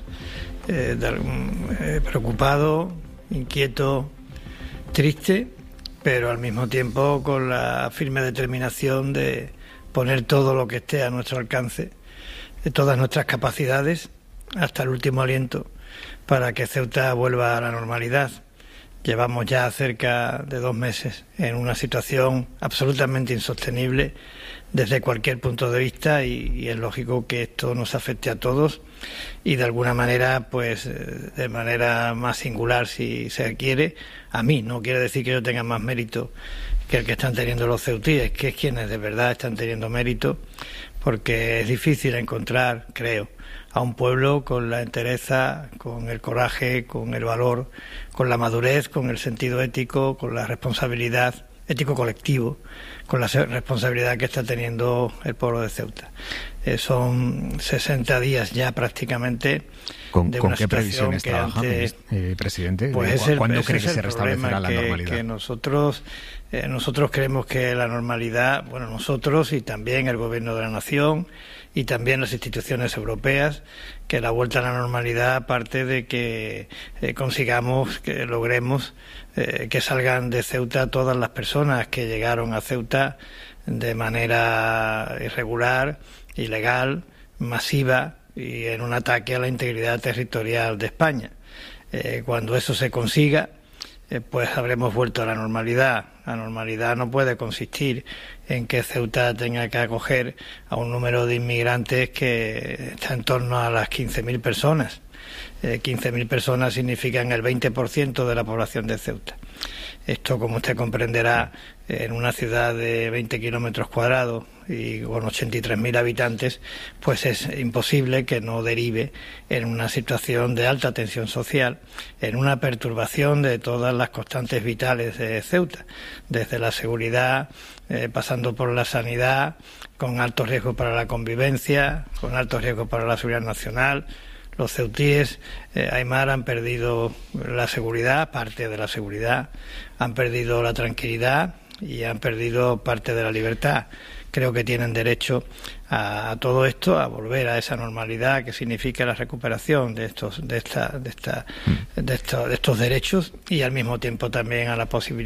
preocupado, inquieto, triste, pero al mismo tiempo con la firme determinación de poner todo lo que esté a nuestro alcance, todas nuestras capacidades, hasta el último aliento, para que Ceuta vuelva a la normalidad. Llevamos ya cerca de 2 meses en una situación absolutamente insostenible desde cualquier punto de vista y es lógico que esto nos afecte a todos y de alguna manera, pues de manera más singular si se quiere, a mí. No quiere decir que yo tenga más mérito que el que están teniendo los ceutíes, que es quienes de verdad están teniendo mérito, porque es difícil encontrar, creo, a un pueblo con la entereza, con el coraje, con el valor, con la madurez, con el sentido ético, con la responsabilidad, ético colectivo, con la responsabilidad que está teniendo el pueblo de Ceuta. Son 60 días ya prácticamente de una qué previsiones trabaja, presidente? Pues ¿Cuándo cree que se restablecerá la normalidad? Que nosotros creemos que la normalidad, bueno, nosotros y también el Gobierno de la Nación y también las instituciones europeas, que la vuelta a la normalidad parte de que consigamos, que logremos que salgan de Ceuta todas las personas que llegaron a Ceuta de manera irregular, ilegal, masiva y en un ataque a la integridad territorial de España. Cuando eso se consiga, pues habremos vuelto a la normalidad. La normalidad no puede consistir en que Ceuta tenga que acoger a un número de inmigrantes que está en torno a las 15.000 personas. 15.000 personas significan el 20% de la población de Ceuta. Esto, como usted comprenderá, en una ciudad de 20 kilómetros cuadrados y con 83.000 habitantes, pues es imposible que no derive en una situación de alta tensión social, en una perturbación de todas las constantes vitales de Ceuta, desde la seguridad, pasando por la sanidad, con alto riesgo para la convivencia, con alto riesgo para la seguridad nacional. Los ceutíes, Aymar, han perdido la seguridad, parte de la seguridad, han perdido la tranquilidad y han perdido parte de la libertad. Creo que tienen derecho a todo esto, a volver a esa normalidad que significa la recuperación de estos derechos, y al mismo tiempo también al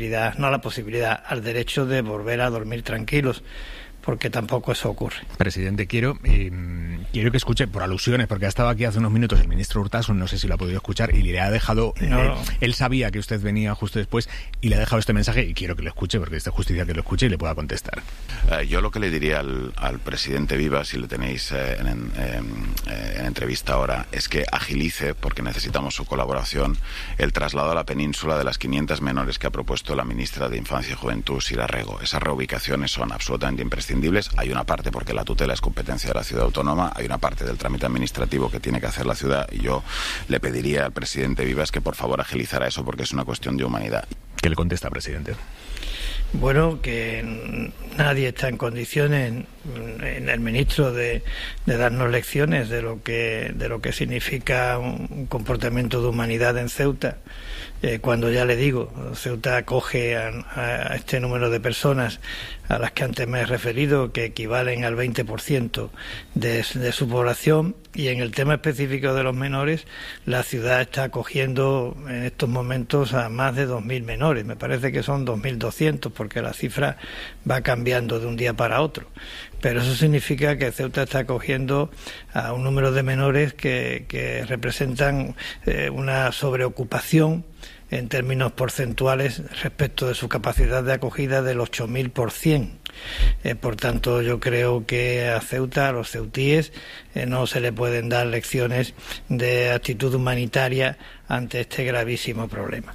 derecho de volver a dormir tranquilos, porque tampoco eso ocurre. Presidente, quiero que escuche, por alusiones, porque ha estado aquí hace unos minutos el ministro Urtasun, no sé si lo ha podido escuchar, y le ha dejado... Él sabía que usted venía justo después y le ha dejado este mensaje, y quiero que lo escuche, porque es de justicia que lo escuche y le pueda contestar. Yo lo que le diría al presidente Vivas, si le tenéis en entrevista ahora, es que agilice, porque necesitamos su colaboración, el traslado a la península de las 500 menores que ha propuesto la ministra de Infancia y Juventud, Sira Rego. Esas reubicaciones son absolutamente imprescindibles. Hay una parte porque la tutela es competencia de la ciudad autónoma, hay una parte del trámite administrativo que tiene que hacer la ciudad, y yo le pediría al presidente Vivas que por favor agilizara eso, porque es una cuestión de humanidad. ¿Qué le contesta, presidente? Bueno, que nadie está en condiciones, en el ministro, de darnos lecciones de lo que significa un comportamiento de humanidad en Ceuta. Cuando, ya le digo, Ceuta acoge a este número de personas a las que antes me he referido, que equivalen al 20% de su población, y en el tema específico de los menores, la ciudad está acogiendo en estos momentos a más de 2.000 menores. Me parece que son 2.200, porque la cifra va cambiando de un día para otro. Pero eso significa que Ceuta está acogiendo a un número de menores que representan una sobreocupación en términos porcentuales respecto de su capacidad de acogida del 8.000%. Por tanto, yo creo que a Ceuta, a los ceutíes, no se le pueden dar lecciones de actitud humanitaria ante este gravísimo problema.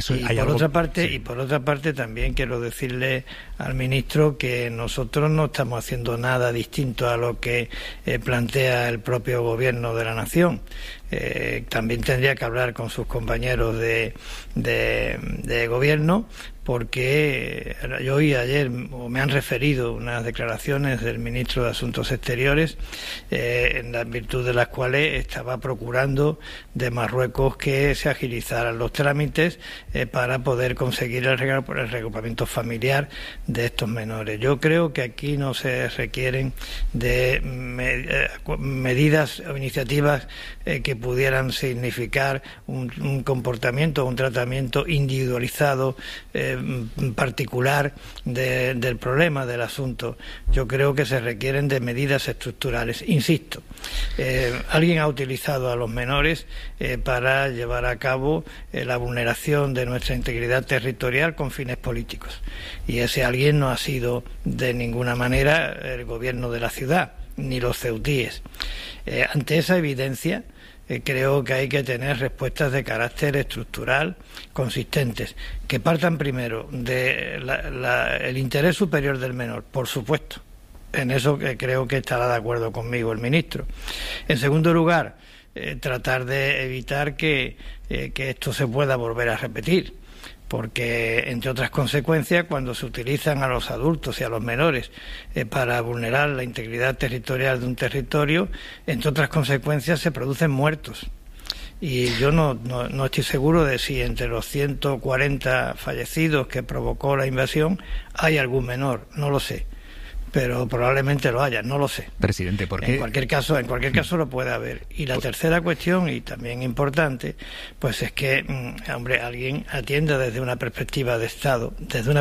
Y por otra parte también quiero decirle al ministro que nosotros no estamos haciendo nada distinto a lo que plantea el propio gobierno de la nación. También tendría que hablar con sus compañeros de gobierno, porque yo oí ayer, o me han referido, unas declaraciones del ministro de Asuntos Exteriores, en la virtud de las cuales estaba procurando de Marruecos que se agilizaran los trámites para poder conseguir el reagrupamiento familiar de estos menores. Yo creo que aquí no se requieren de medidas o iniciativas que pudieran significar un comportamiento, un tratamiento individualizado, particular del problema, del asunto. Yo creo que se requieren de medidas estructurales. Insisto, alguien ha utilizado a los menores para llevar a cabo la vulneración de nuestra integridad territorial con fines políticos, y ese alguien no ha sido de ninguna manera el gobierno de la ciudad ni los ceutíes. Ante esa evidencia, creo que hay que tener respuestas de carácter estructural consistentes, que partan primero del interés superior del menor, por supuesto. En eso creo que estará de acuerdo conmigo el ministro. En segundo lugar, tratar de evitar que esto se pueda volver a repetir, porque, entre otras consecuencias, cuando se utilizan a los adultos y a los menores para vulnerar la integridad territorial de un territorio, entre otras consecuencias se producen muertos. Y yo no estoy seguro de si entre los 140 fallecidos que provocó la invasión hay algún menor, no lo sé. pero probablemente lo haya, no lo sé. Presidente, ¿por qué? En cualquier caso lo puede haber. Y la tercera cuestión, y también importante, pues es que, hombre, alguien atienda desde una perspectiva de Estado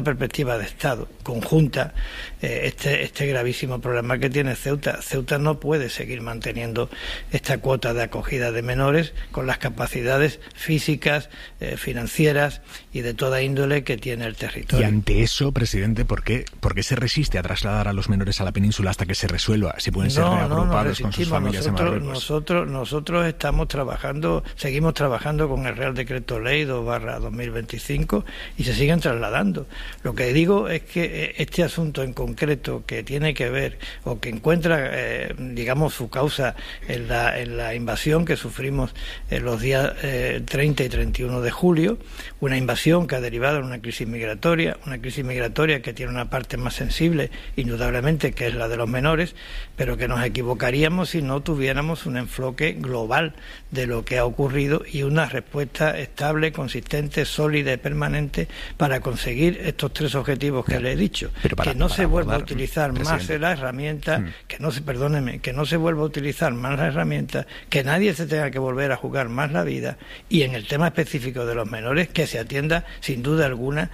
conjunta, este gravísimo problema que tiene Ceuta. Ceuta no puede seguir manteniendo esta cuota de acogida de menores con las capacidades físicas, financieras y de toda índole que tiene el territorio. Y ante eso, presidente, ¿por qué se resiste a trasladar a los menores a la península hasta que se resuelva? Si pueden ser reagrupados con sus familias en Marruecos. Nosotros seguimos trabajando con el Real Decreto Ley 2/2025 y se siguen trasladando. Lo que digo es que este asunto en concreto, que tiene que ver o que encuentra, digamos, su causa en la invasión que sufrimos en los días 30 y 31 de julio, una invasión que ha derivado en una crisis migratoria que tiene una parte más sensible, indudablemente, que es la de los menores, pero que nos equivocaríamos si no tuviéramos un enfoque global de lo que ha ocurrido y una respuesta estable, consistente, sólida y permanente para conseguir estos tres objetivos que le he dicho. Que no se vuelva a utilizar más la herramienta, que no se vuelva a utilizar más la herramienta, que nadie se tenga que volver a jugar más la vida, y en el tema específico de los menores, que se atienda sin duda alguna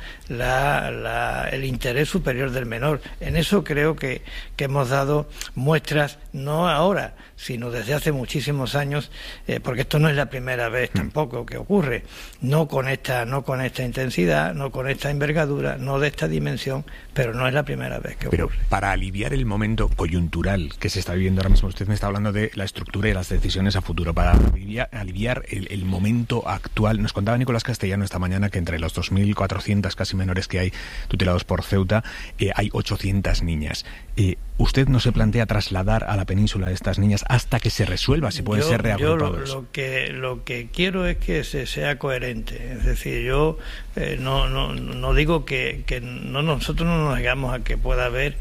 el interés superior del menor. En eso creo que hemos dado muestras, no ahora, sino desde hace muchísimos años, porque esto no es la primera vez tampoco que ocurre, no con esta intensidad, no con esta envergadura, no de esta dimensión, pero no es la primera vez que ocurre. Pero para aliviar el momento coyuntural que se está viviendo ahora mismo, usted me está hablando de la estructura y las decisiones a futuro, para aliviar el momento actual. Nos contaba Nicolás Castellano esta mañana que entre los 2.400 casi menores que hay tutelados por Ceuta, hay 800 niñas. ¿Usted no se plantea trasladar a la península de estas niñas hasta que se resuelva si pueden ser reagrupados? Yo lo que quiero es que se sea coherente. Es decir, yo no digo que nosotros no nos negamos a que pueda haber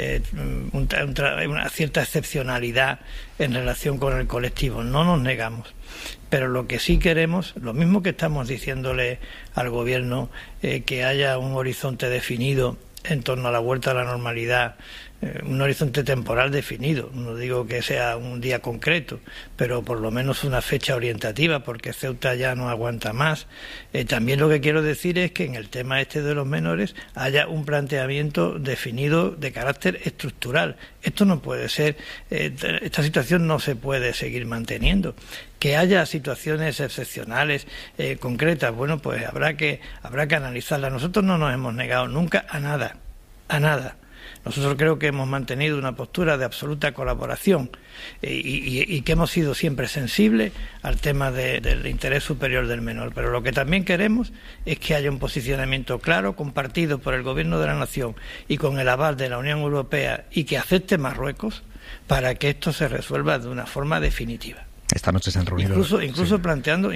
una cierta excepcionalidad en relación con el colectivo. No nos negamos. Pero lo que sí queremos, lo mismo que estamos diciéndole al gobierno, que haya un horizonte definido en torno a la vuelta a la normalidad, un horizonte temporal definido. No digo que sea un día concreto, pero por lo menos una fecha orientativa, porque Ceuta ya no aguanta más. También lo que quiero decir es que en el tema este de los menores haya un planteamiento definido de carácter estructural. Esto no puede ser, esta situación no se puede seguir manteniendo. Que haya situaciones excepcionales, concretas, bueno, pues habrá que analizarlas. Nosotros no nos hemos negado nunca a nada. Nosotros creo que hemos mantenido una postura de absoluta colaboración y que hemos sido siempre sensibles al tema del interés superior del menor. Pero lo que también queremos es que haya un posicionamiento claro, compartido por el Gobierno de la Nación y con el aval de la Unión Europea, y que acepte Marruecos para que esto se resuelva de una forma definitiva. Esta noche se han reunido. Incluso planteando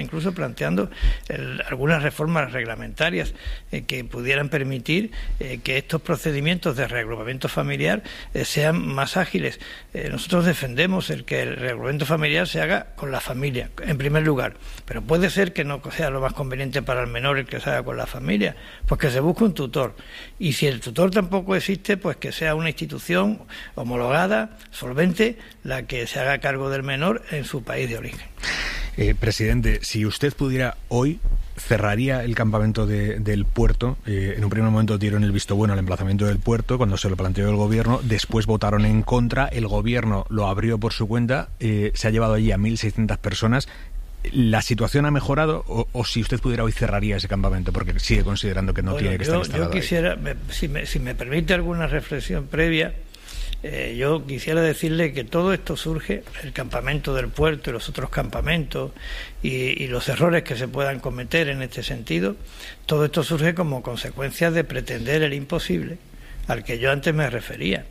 algunas reformas reglamentarias que pudieran permitir que estos procedimientos de reagrupamiento familiar sean más ágiles. Nosotros defendemos el que el reagrupamiento familiar se haga con la familia, en primer lugar. Pero puede ser que no sea lo más conveniente para el menor el que se haga con la familia, pues que se busque un tutor. Y si el tutor tampoco existe, pues que sea una institución homologada, solvente, la que se haga cargo del menor en su país de origen. Presidente, si usted pudiera hoy, cerraría el campamento del puerto. En un primer momento dieron el visto bueno al emplazamiento del puerto cuando se lo planteó el gobierno, después votaron en contra, el gobierno lo abrió por su cuenta, se ha llevado allí a 1.600 personas. ¿La situación ha mejorado o si usted pudiera hoy cerraría ese campamento porque sigue considerando que no tiene que estar instalado? Yo quisiera, si me permite alguna reflexión previa, yo quisiera decirle que todo esto surge, el campamento del puerto y los otros campamentos y los errores que se puedan cometer en este sentido, todo esto surge como consecuencia de pretender el imposible al que yo antes me refería.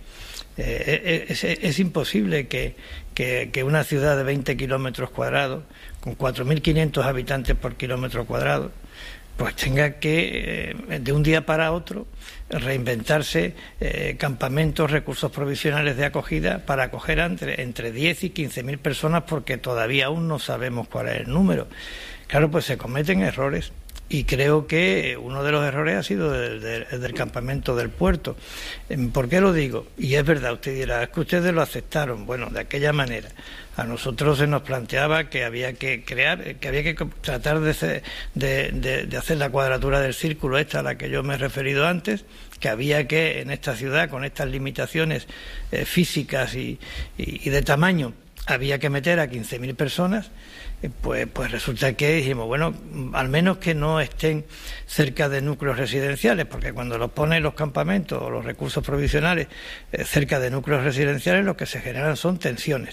Es imposible que una ciudad de 20 kilómetros cuadrados, con 4.500 habitantes por kilómetro cuadrado, pues tenga que, de un día para otro, reinventarse campamentos, recursos provisionales de acogida para acoger entre 10 y 15.000 personas, porque todavía aún no sabemos cuál es el número. Claro, pues se cometen errores Y creo que uno de los errores ha sido del campamento del puerto. ¿Por qué lo digo? Y es verdad, usted dirá, es que ustedes lo aceptaron. Bueno, de aquella manera. A nosotros se nos planteaba que había que tratar de hacer la cuadratura del círculo esta a la que yo me he referido antes, que había que en esta ciudad, con estas limitaciones físicas y de tamaño, había que meter a 15.000 personas. Pues resulta que dijimos, bueno, al menos que no estén cerca de núcleos residenciales, porque cuando los ponen los campamentos o los recursos provisionales cerca de núcleos residenciales, lo que se generan son tensiones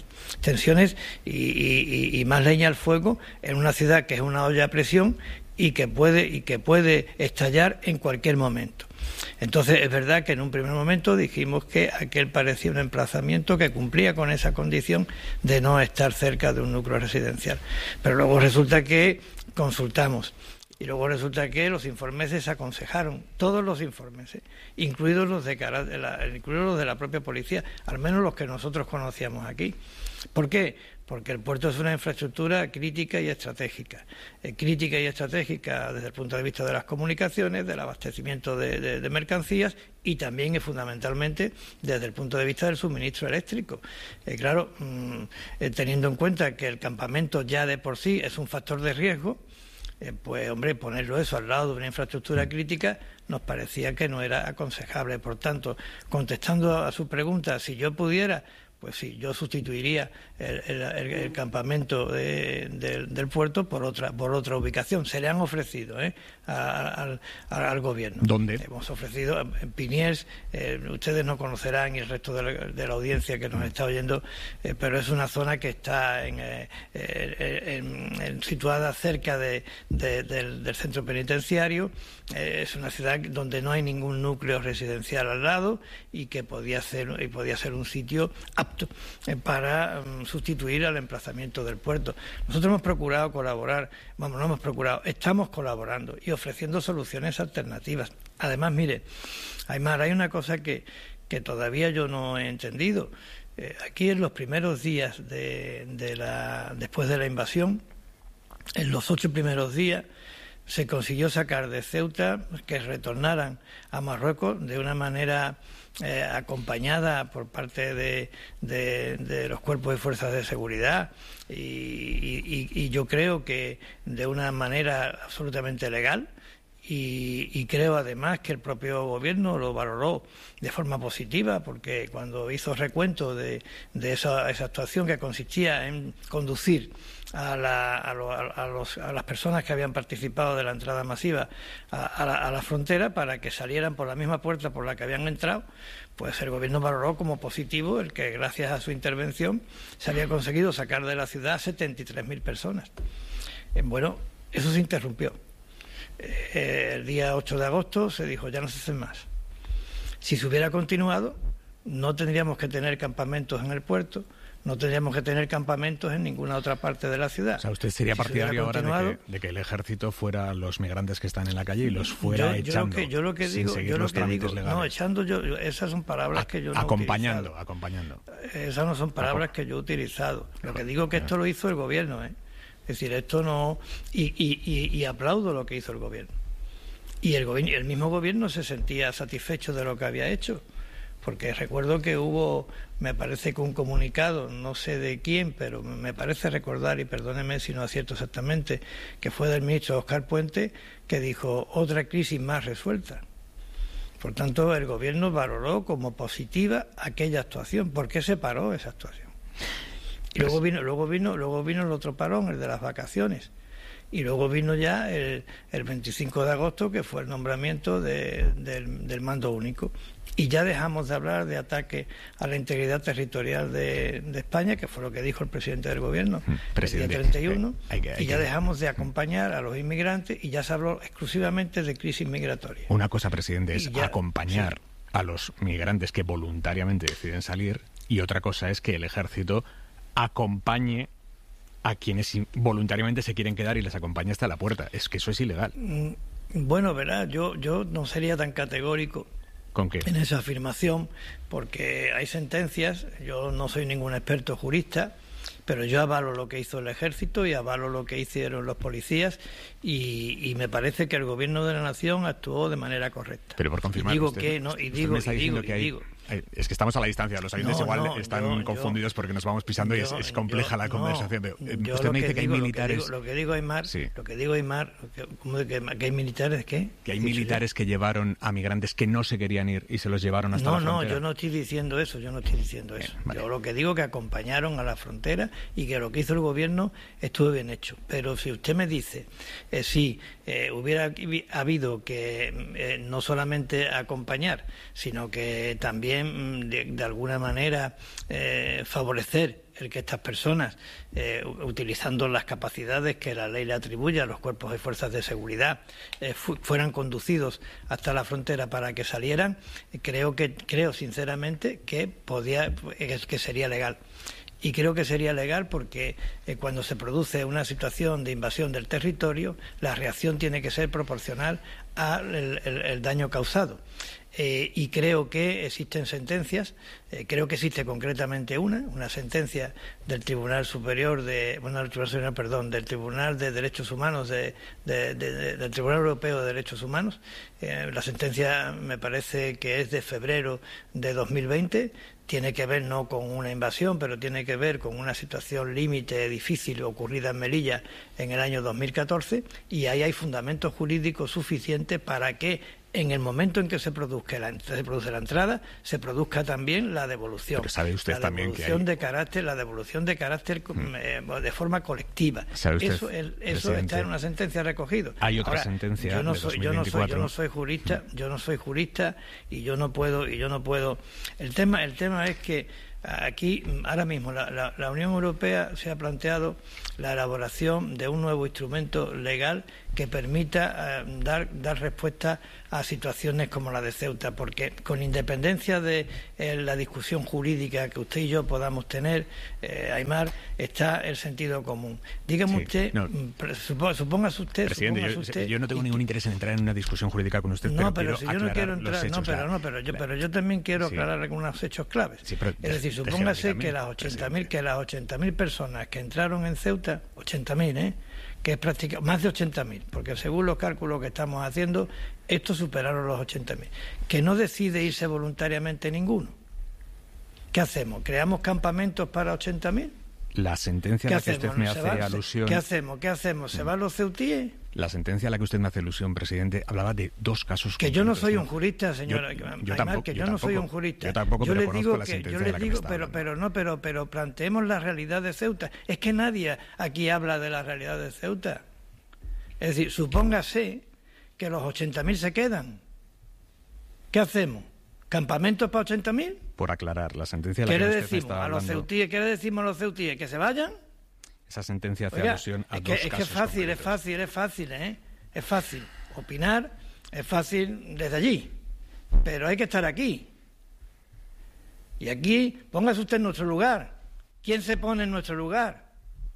y más leña al fuego en una ciudad que es una olla a presión y que puede estallar en cualquier momento. Entonces es verdad que en un primer momento dijimos que aquel parecía un emplazamiento que cumplía con esa condición de no estar cerca de un núcleo residencial, pero luego resulta que consultamos y luego resulta que los informes desaconsejaron, todos los informes, incluidos los de la propia policía, al menos los que nosotros conocíamos aquí. ¿Por qué? Porque el puerto es una infraestructura crítica y estratégica. Crítica y estratégica desde el punto de vista de las comunicaciones, del abastecimiento de mercancías y también fundamentalmente desde el punto de vista del suministro eléctrico. Claro, teniendo en cuenta que el campamento ya de por sí es un factor de riesgo, pues hombre, ponerlo eso al lado de una infraestructura crítica nos parecía que no era aconsejable. Por tanto, contestando a su pregunta, si yo pudiera, pues sí, yo sustituiría el campamento del puerto por otra ubicación. Se le han ofrecido al gobierno. ¿Dónde? Hemos ofrecido en Piniers, ustedes no conocerán y el resto de la audiencia que nos está oyendo, pero es una zona que está situada cerca del centro penitenciario. Es una ciudad donde no hay ningún núcleo residencial al lado y que podía ser un sitio apto para sustituir al emplazamiento del puerto. Nosotros hemos procurado colaborar, estamos colaborando y ofreciendo soluciones alternativas. Además, mire, Aymar, hay una cosa que todavía yo no he entendido. Aquí en los primeros días después de la invasión, en los 8 primeros días, se consiguió sacar de Ceuta que retornaran a Marruecos de una manera acompañada por parte de los cuerpos y fuerzas de seguridad y yo creo que de una manera absolutamente legal y creo además que el propio gobierno lo valoró de forma positiva, porque cuando hizo recuento de esa actuación que consistía en conducir a las personas que habían participado de la entrada masiva a la frontera para que salieran por la misma puerta por la que habían entrado, pues el gobierno valoró como positivo el que gracias a su intervención se había conseguido sacar de la ciudad 73.000 personas. Bueno, eso se interrumpió. El día 8 de agosto se dijo, ya no se hacen más. Si se hubiera continuado, no tendríamos que tener campamentos en el puerto, no tendríamos que tener campamentos en ninguna otra parte de la ciudad. O sea, ¿usted sería partidario ahora de que el ejército fuera los migrantes que están en la calle y los fuera echando sin seguir los trámites legales? No, echando esas son palabras que yo no he utilizado. Acompañando. Esas no son palabras que yo he utilizado. Lo que digo que esto lo hizo el gobierno, Es decir, esto no... Y aplaudo lo que hizo el gobierno. Y el mismo gobierno se sentía satisfecho de lo que había hecho. Porque recuerdo que hubo, me parece que un comunicado, no sé de quién, pero me parece recordar, y perdóneme si no acierto exactamente, que fue del ministro Óscar Puente, que dijo, otra crisis más resuelta. Por tanto, el gobierno valoró como positiva aquella actuación. ¿Por qué se paró esa actuación? Y luego vino el otro parón, el de las vacaciones. Y luego vino ya el 25 de agosto, que fue el nombramiento del mando único. Y ya dejamos de hablar de ataque a la integridad territorial de España, que fue lo que dijo el presidente del gobierno el día 31, y ya dejamos de acompañar a los inmigrantes y ya se habló exclusivamente de crisis migratoria. Una cosa, presidente, es acompañar a los migrantes que voluntariamente deciden salir, y otra cosa es que el ejército acompañe a quienes voluntariamente se quieren quedar y les acompañe hasta la puerta. Es que eso es ilegal. Bueno, verá, yo no sería tan categórico ¿con qué? En esa afirmación, porque hay sentencias, yo no soy ningún experto jurista, pero yo avalo lo que hizo el ejército y avalo lo que hicieron los policías y me parece que el gobierno de la nación actuó de manera correcta. Pero por confirmar, digo usted, que no, y digo, es que estamos a la distancia, los oyentes están confundidos porque nos vamos pisando y es compleja la conversación. Usted me dice que hay militares... Lo que digo, Aymar, ¿cómo de que hay militares qué? Que hay militares que llevaron a migrantes que no se querían ir y se los llevaron hasta la frontera. No, yo no estoy diciendo eso, Vale. Yo lo que digo es que acompañaron a la frontera y que lo que hizo el gobierno estuvo bien hecho. Pero si usted me dice, hubiera habido que no solamente acompañar, sino que también de alguna manera favorecer el que estas personas, utilizando las capacidades que la ley le atribuye a los cuerpos y fuerzas de seguridad, fueran conducidos hasta la frontera para que salieran, creo sinceramente que sería legal. Y creo que sería legal porque cuando se produce una situación de invasión del territorio, la reacción tiene que ser proporcional al daño causado. Y creo que existen sentencias, creo que existe concretamente una sentencia del Tribunal Superior del Tribunal de Derechos Humanos del Tribunal Europeo de Derechos Humanos. La sentencia me parece que es de febrero de 2020. Tiene que ver no con una invasión, pero tiene que ver con una situación límite difícil ocurrida en Melilla en el año 2014, y ahí hay fundamentos jurídicos suficientes para que en el momento en que se produce la entrada, se produzca también la devolución. Pero sabe usted también que hay... la devolución de carácter de forma colectiva. Eso está en una sentencia recogido. Hay otra sentencia de 2024. Yo no soy jurista y yo no puedo. El tema es que aquí ahora mismo la Unión Europea se ha planteado la elaboración de un nuevo instrumento legal que permita dar respuesta a situaciones como la de Ceuta, porque con independencia de la discusión jurídica que usted y yo podamos tener, Aymar, está el sentido común. Dígame usted, supóngase usted... Presidente, yo no tengo ningún interés en entrar en una discusión jurídica con usted, pero si yo no quiero entrar, pero yo también quiero aclarar algunos hechos claves. Es decir, supóngase que las 80.000 personas que entraron en Ceuta, 80.000, que es prácticamente más de 80.000, porque según los cálculos que estamos haciendo, estos superaron los 80.000, que no decide irse voluntariamente ninguno. ¿Qué hacemos? ¿Creamos campamentos para 80.000? La sentencia a la que usted me hace alusión... ¿Qué hacemos? ¿Se van los ceutíes? La sentencia a la que usted me hace alusión, presidente, hablaba de dos casos que yo no soy un jurista, señora Aymar, que yo no soy un jurista. Yo tampoco, pero conozco la sentencia. Pero planteemos la realidad de Ceuta. Es que nadie aquí habla de la realidad de Ceuta. Es decir, supóngase que los 80.000 se quedan. ¿Qué hacemos? ¿Campamentos para 80.000? Por aclarar, la sentencia a la que usted está hablando... ¿Qué le decimos a los ceutíes? ¿Que se vayan? Esa sentencia hace alusión a dos casos. Es fácil opinar, es fácil desde allí, pero hay que estar aquí. Y aquí, póngase usted en nuestro lugar. ¿Quién se pone en nuestro lugar?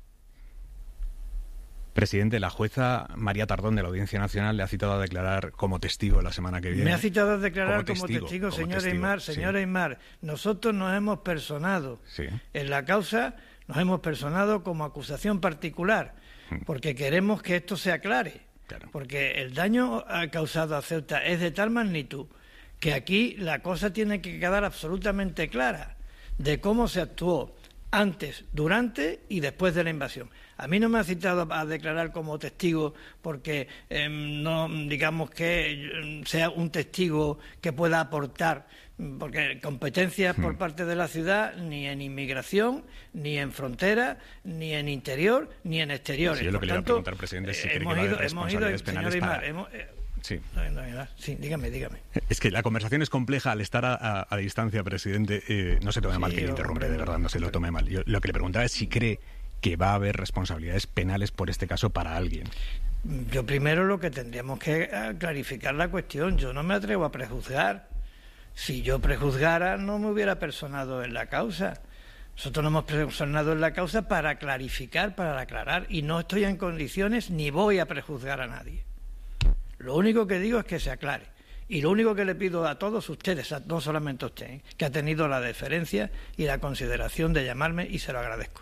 Presidente, la jueza María Tardón de la Audiencia Nacional le ha citado a declarar como testigo la semana que viene. Me ha citado a declarar como testigo, señor Aymar. Señor Aymar, nosotros nos hemos personado en la causa, nos hemos personado como acusación particular, porque queremos que esto se aclare. Claro. Porque el daño causado a Ceuta es de tal magnitud que aquí la cosa tiene que quedar absolutamente clara de cómo se actuó antes, durante y después de la invasión. A mí no me ha citado a declarar como testigo porque no digamos que sea un testigo que pueda aportar, porque competencias por parte de la ciudad ni en inmigración, ni en frontera, ni en interior, ni en exteriores. Sí, yo lo que le iba a preguntar, presidente, es si cree que va a haber responsabilidades penales para... Sí. Sí, dígame. Es que la conversación es compleja al estar a distancia, presidente. No se tome mal que le interrumpe, de verdad, no se lo tome mal. Yo lo que le preguntaba es si cree que va a haber responsabilidades penales por este caso para alguien. Yo primero lo que tendríamos que clarificar la cuestión. Yo no me atrevo a prejuzgar. Si yo prejuzgara, no me hubiera personado en la causa. Nosotros nos hemos personado en la causa para clarificar, para aclarar, y no estoy en condiciones ni voy a prejuzgar a nadie. Lo único que digo es que se aclare. Y lo único que le pido a todos ustedes, no solamente a usted, que ha tenido la deferencia y la consideración de llamarme, y se lo agradezco.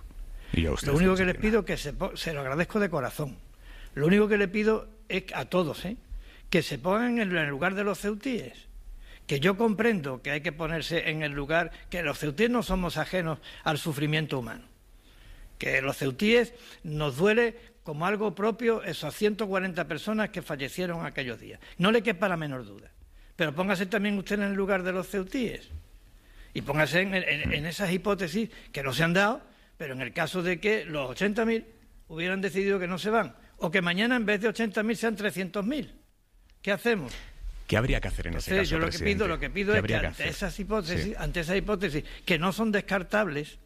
Lo único que les pido que se lo agradezco de corazón. Lo único que le pido es a todos, que se pongan en el lugar de los ceutíes. Que yo comprendo que hay que ponerse en el lugar, que los ceutíes no somos ajenos al sufrimiento humano. Que los ceutíes nos duele como algo propio esas 140 personas que fallecieron aquellos días. No le quepa la menor duda. Pero póngase también usted en el lugar de los ceutíes. Y póngase en esas hipótesis que no se han dado, pero en el caso de que los 80.000 hubieran decidido que no se van, o que mañana en vez de 80.000 sean 300.000. ¿Qué hacemos? ¿Qué habría que hacer en ese caso, yo lo presidente? que pido es que ante esas hipótesis que no son descartables,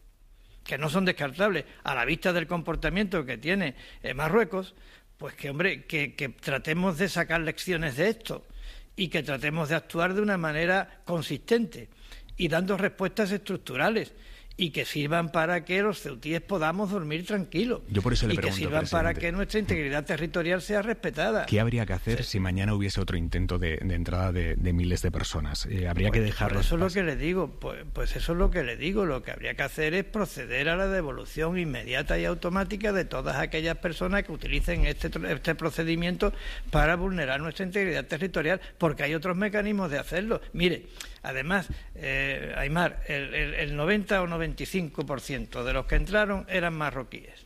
a la vista del comportamiento que tiene Marruecos, pues que tratemos de sacar lecciones de esto y que tratemos de actuar de una manera consistente y dando respuestas estructurales y que sirvan para que los ceutíes podamos dormir tranquilos. Yo por eso le y pregunto, que sirvan presidente, para que nuestra integridad territorial sea respetada. ¿Qué habría que hacer si mañana hubiese otro intento de entrada de miles de personas? ¿Habría que dejarlo? Eso es lo que le digo. Pues eso es lo que le digo. Lo que habría que hacer es proceder a la devolución inmediata y automática de todas aquellas personas que utilicen este procedimiento para vulnerar nuestra integridad territorial, porque hay otros mecanismos de hacerlo. Mire, además, Aymar, el 90 o 95% de los que entraron eran marroquíes.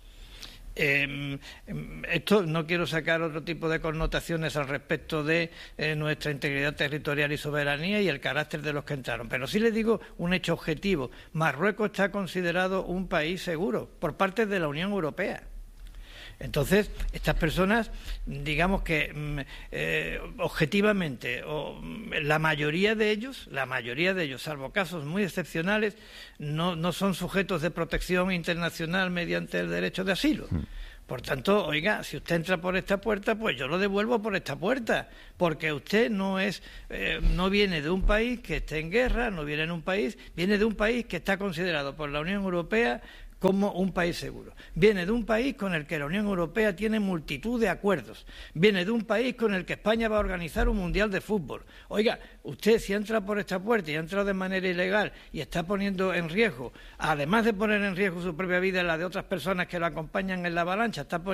Esto no quiero sacar otro tipo de connotaciones al respecto de nuestra integridad territorial y soberanía y el carácter de los que entraron, pero sí les digo un hecho objetivo. Marruecos está considerado un país seguro por parte de la Unión Europea. Entonces, estas personas, digamos que objetivamente, la mayoría de ellos, salvo casos muy excepcionales, no son sujetos de protección internacional mediante el derecho de asilo. Por tanto, oiga, si usted entra por esta puerta, pues yo lo devuelvo por esta puerta, porque usted no viene de un país que esté en guerra, viene de un país que está considerado por la Unión Europea como un país seguro. Viene de un país con el que la Unión Europea tiene multitud de acuerdos. Viene de un país con el que España va a organizar un mundial de fútbol. Oiga, usted si entra por esta puerta y ha entrado de manera ilegal y está poniendo en riesgo, además de poner en riesgo su propia vida y la de otras personas que lo acompañan en la avalancha, está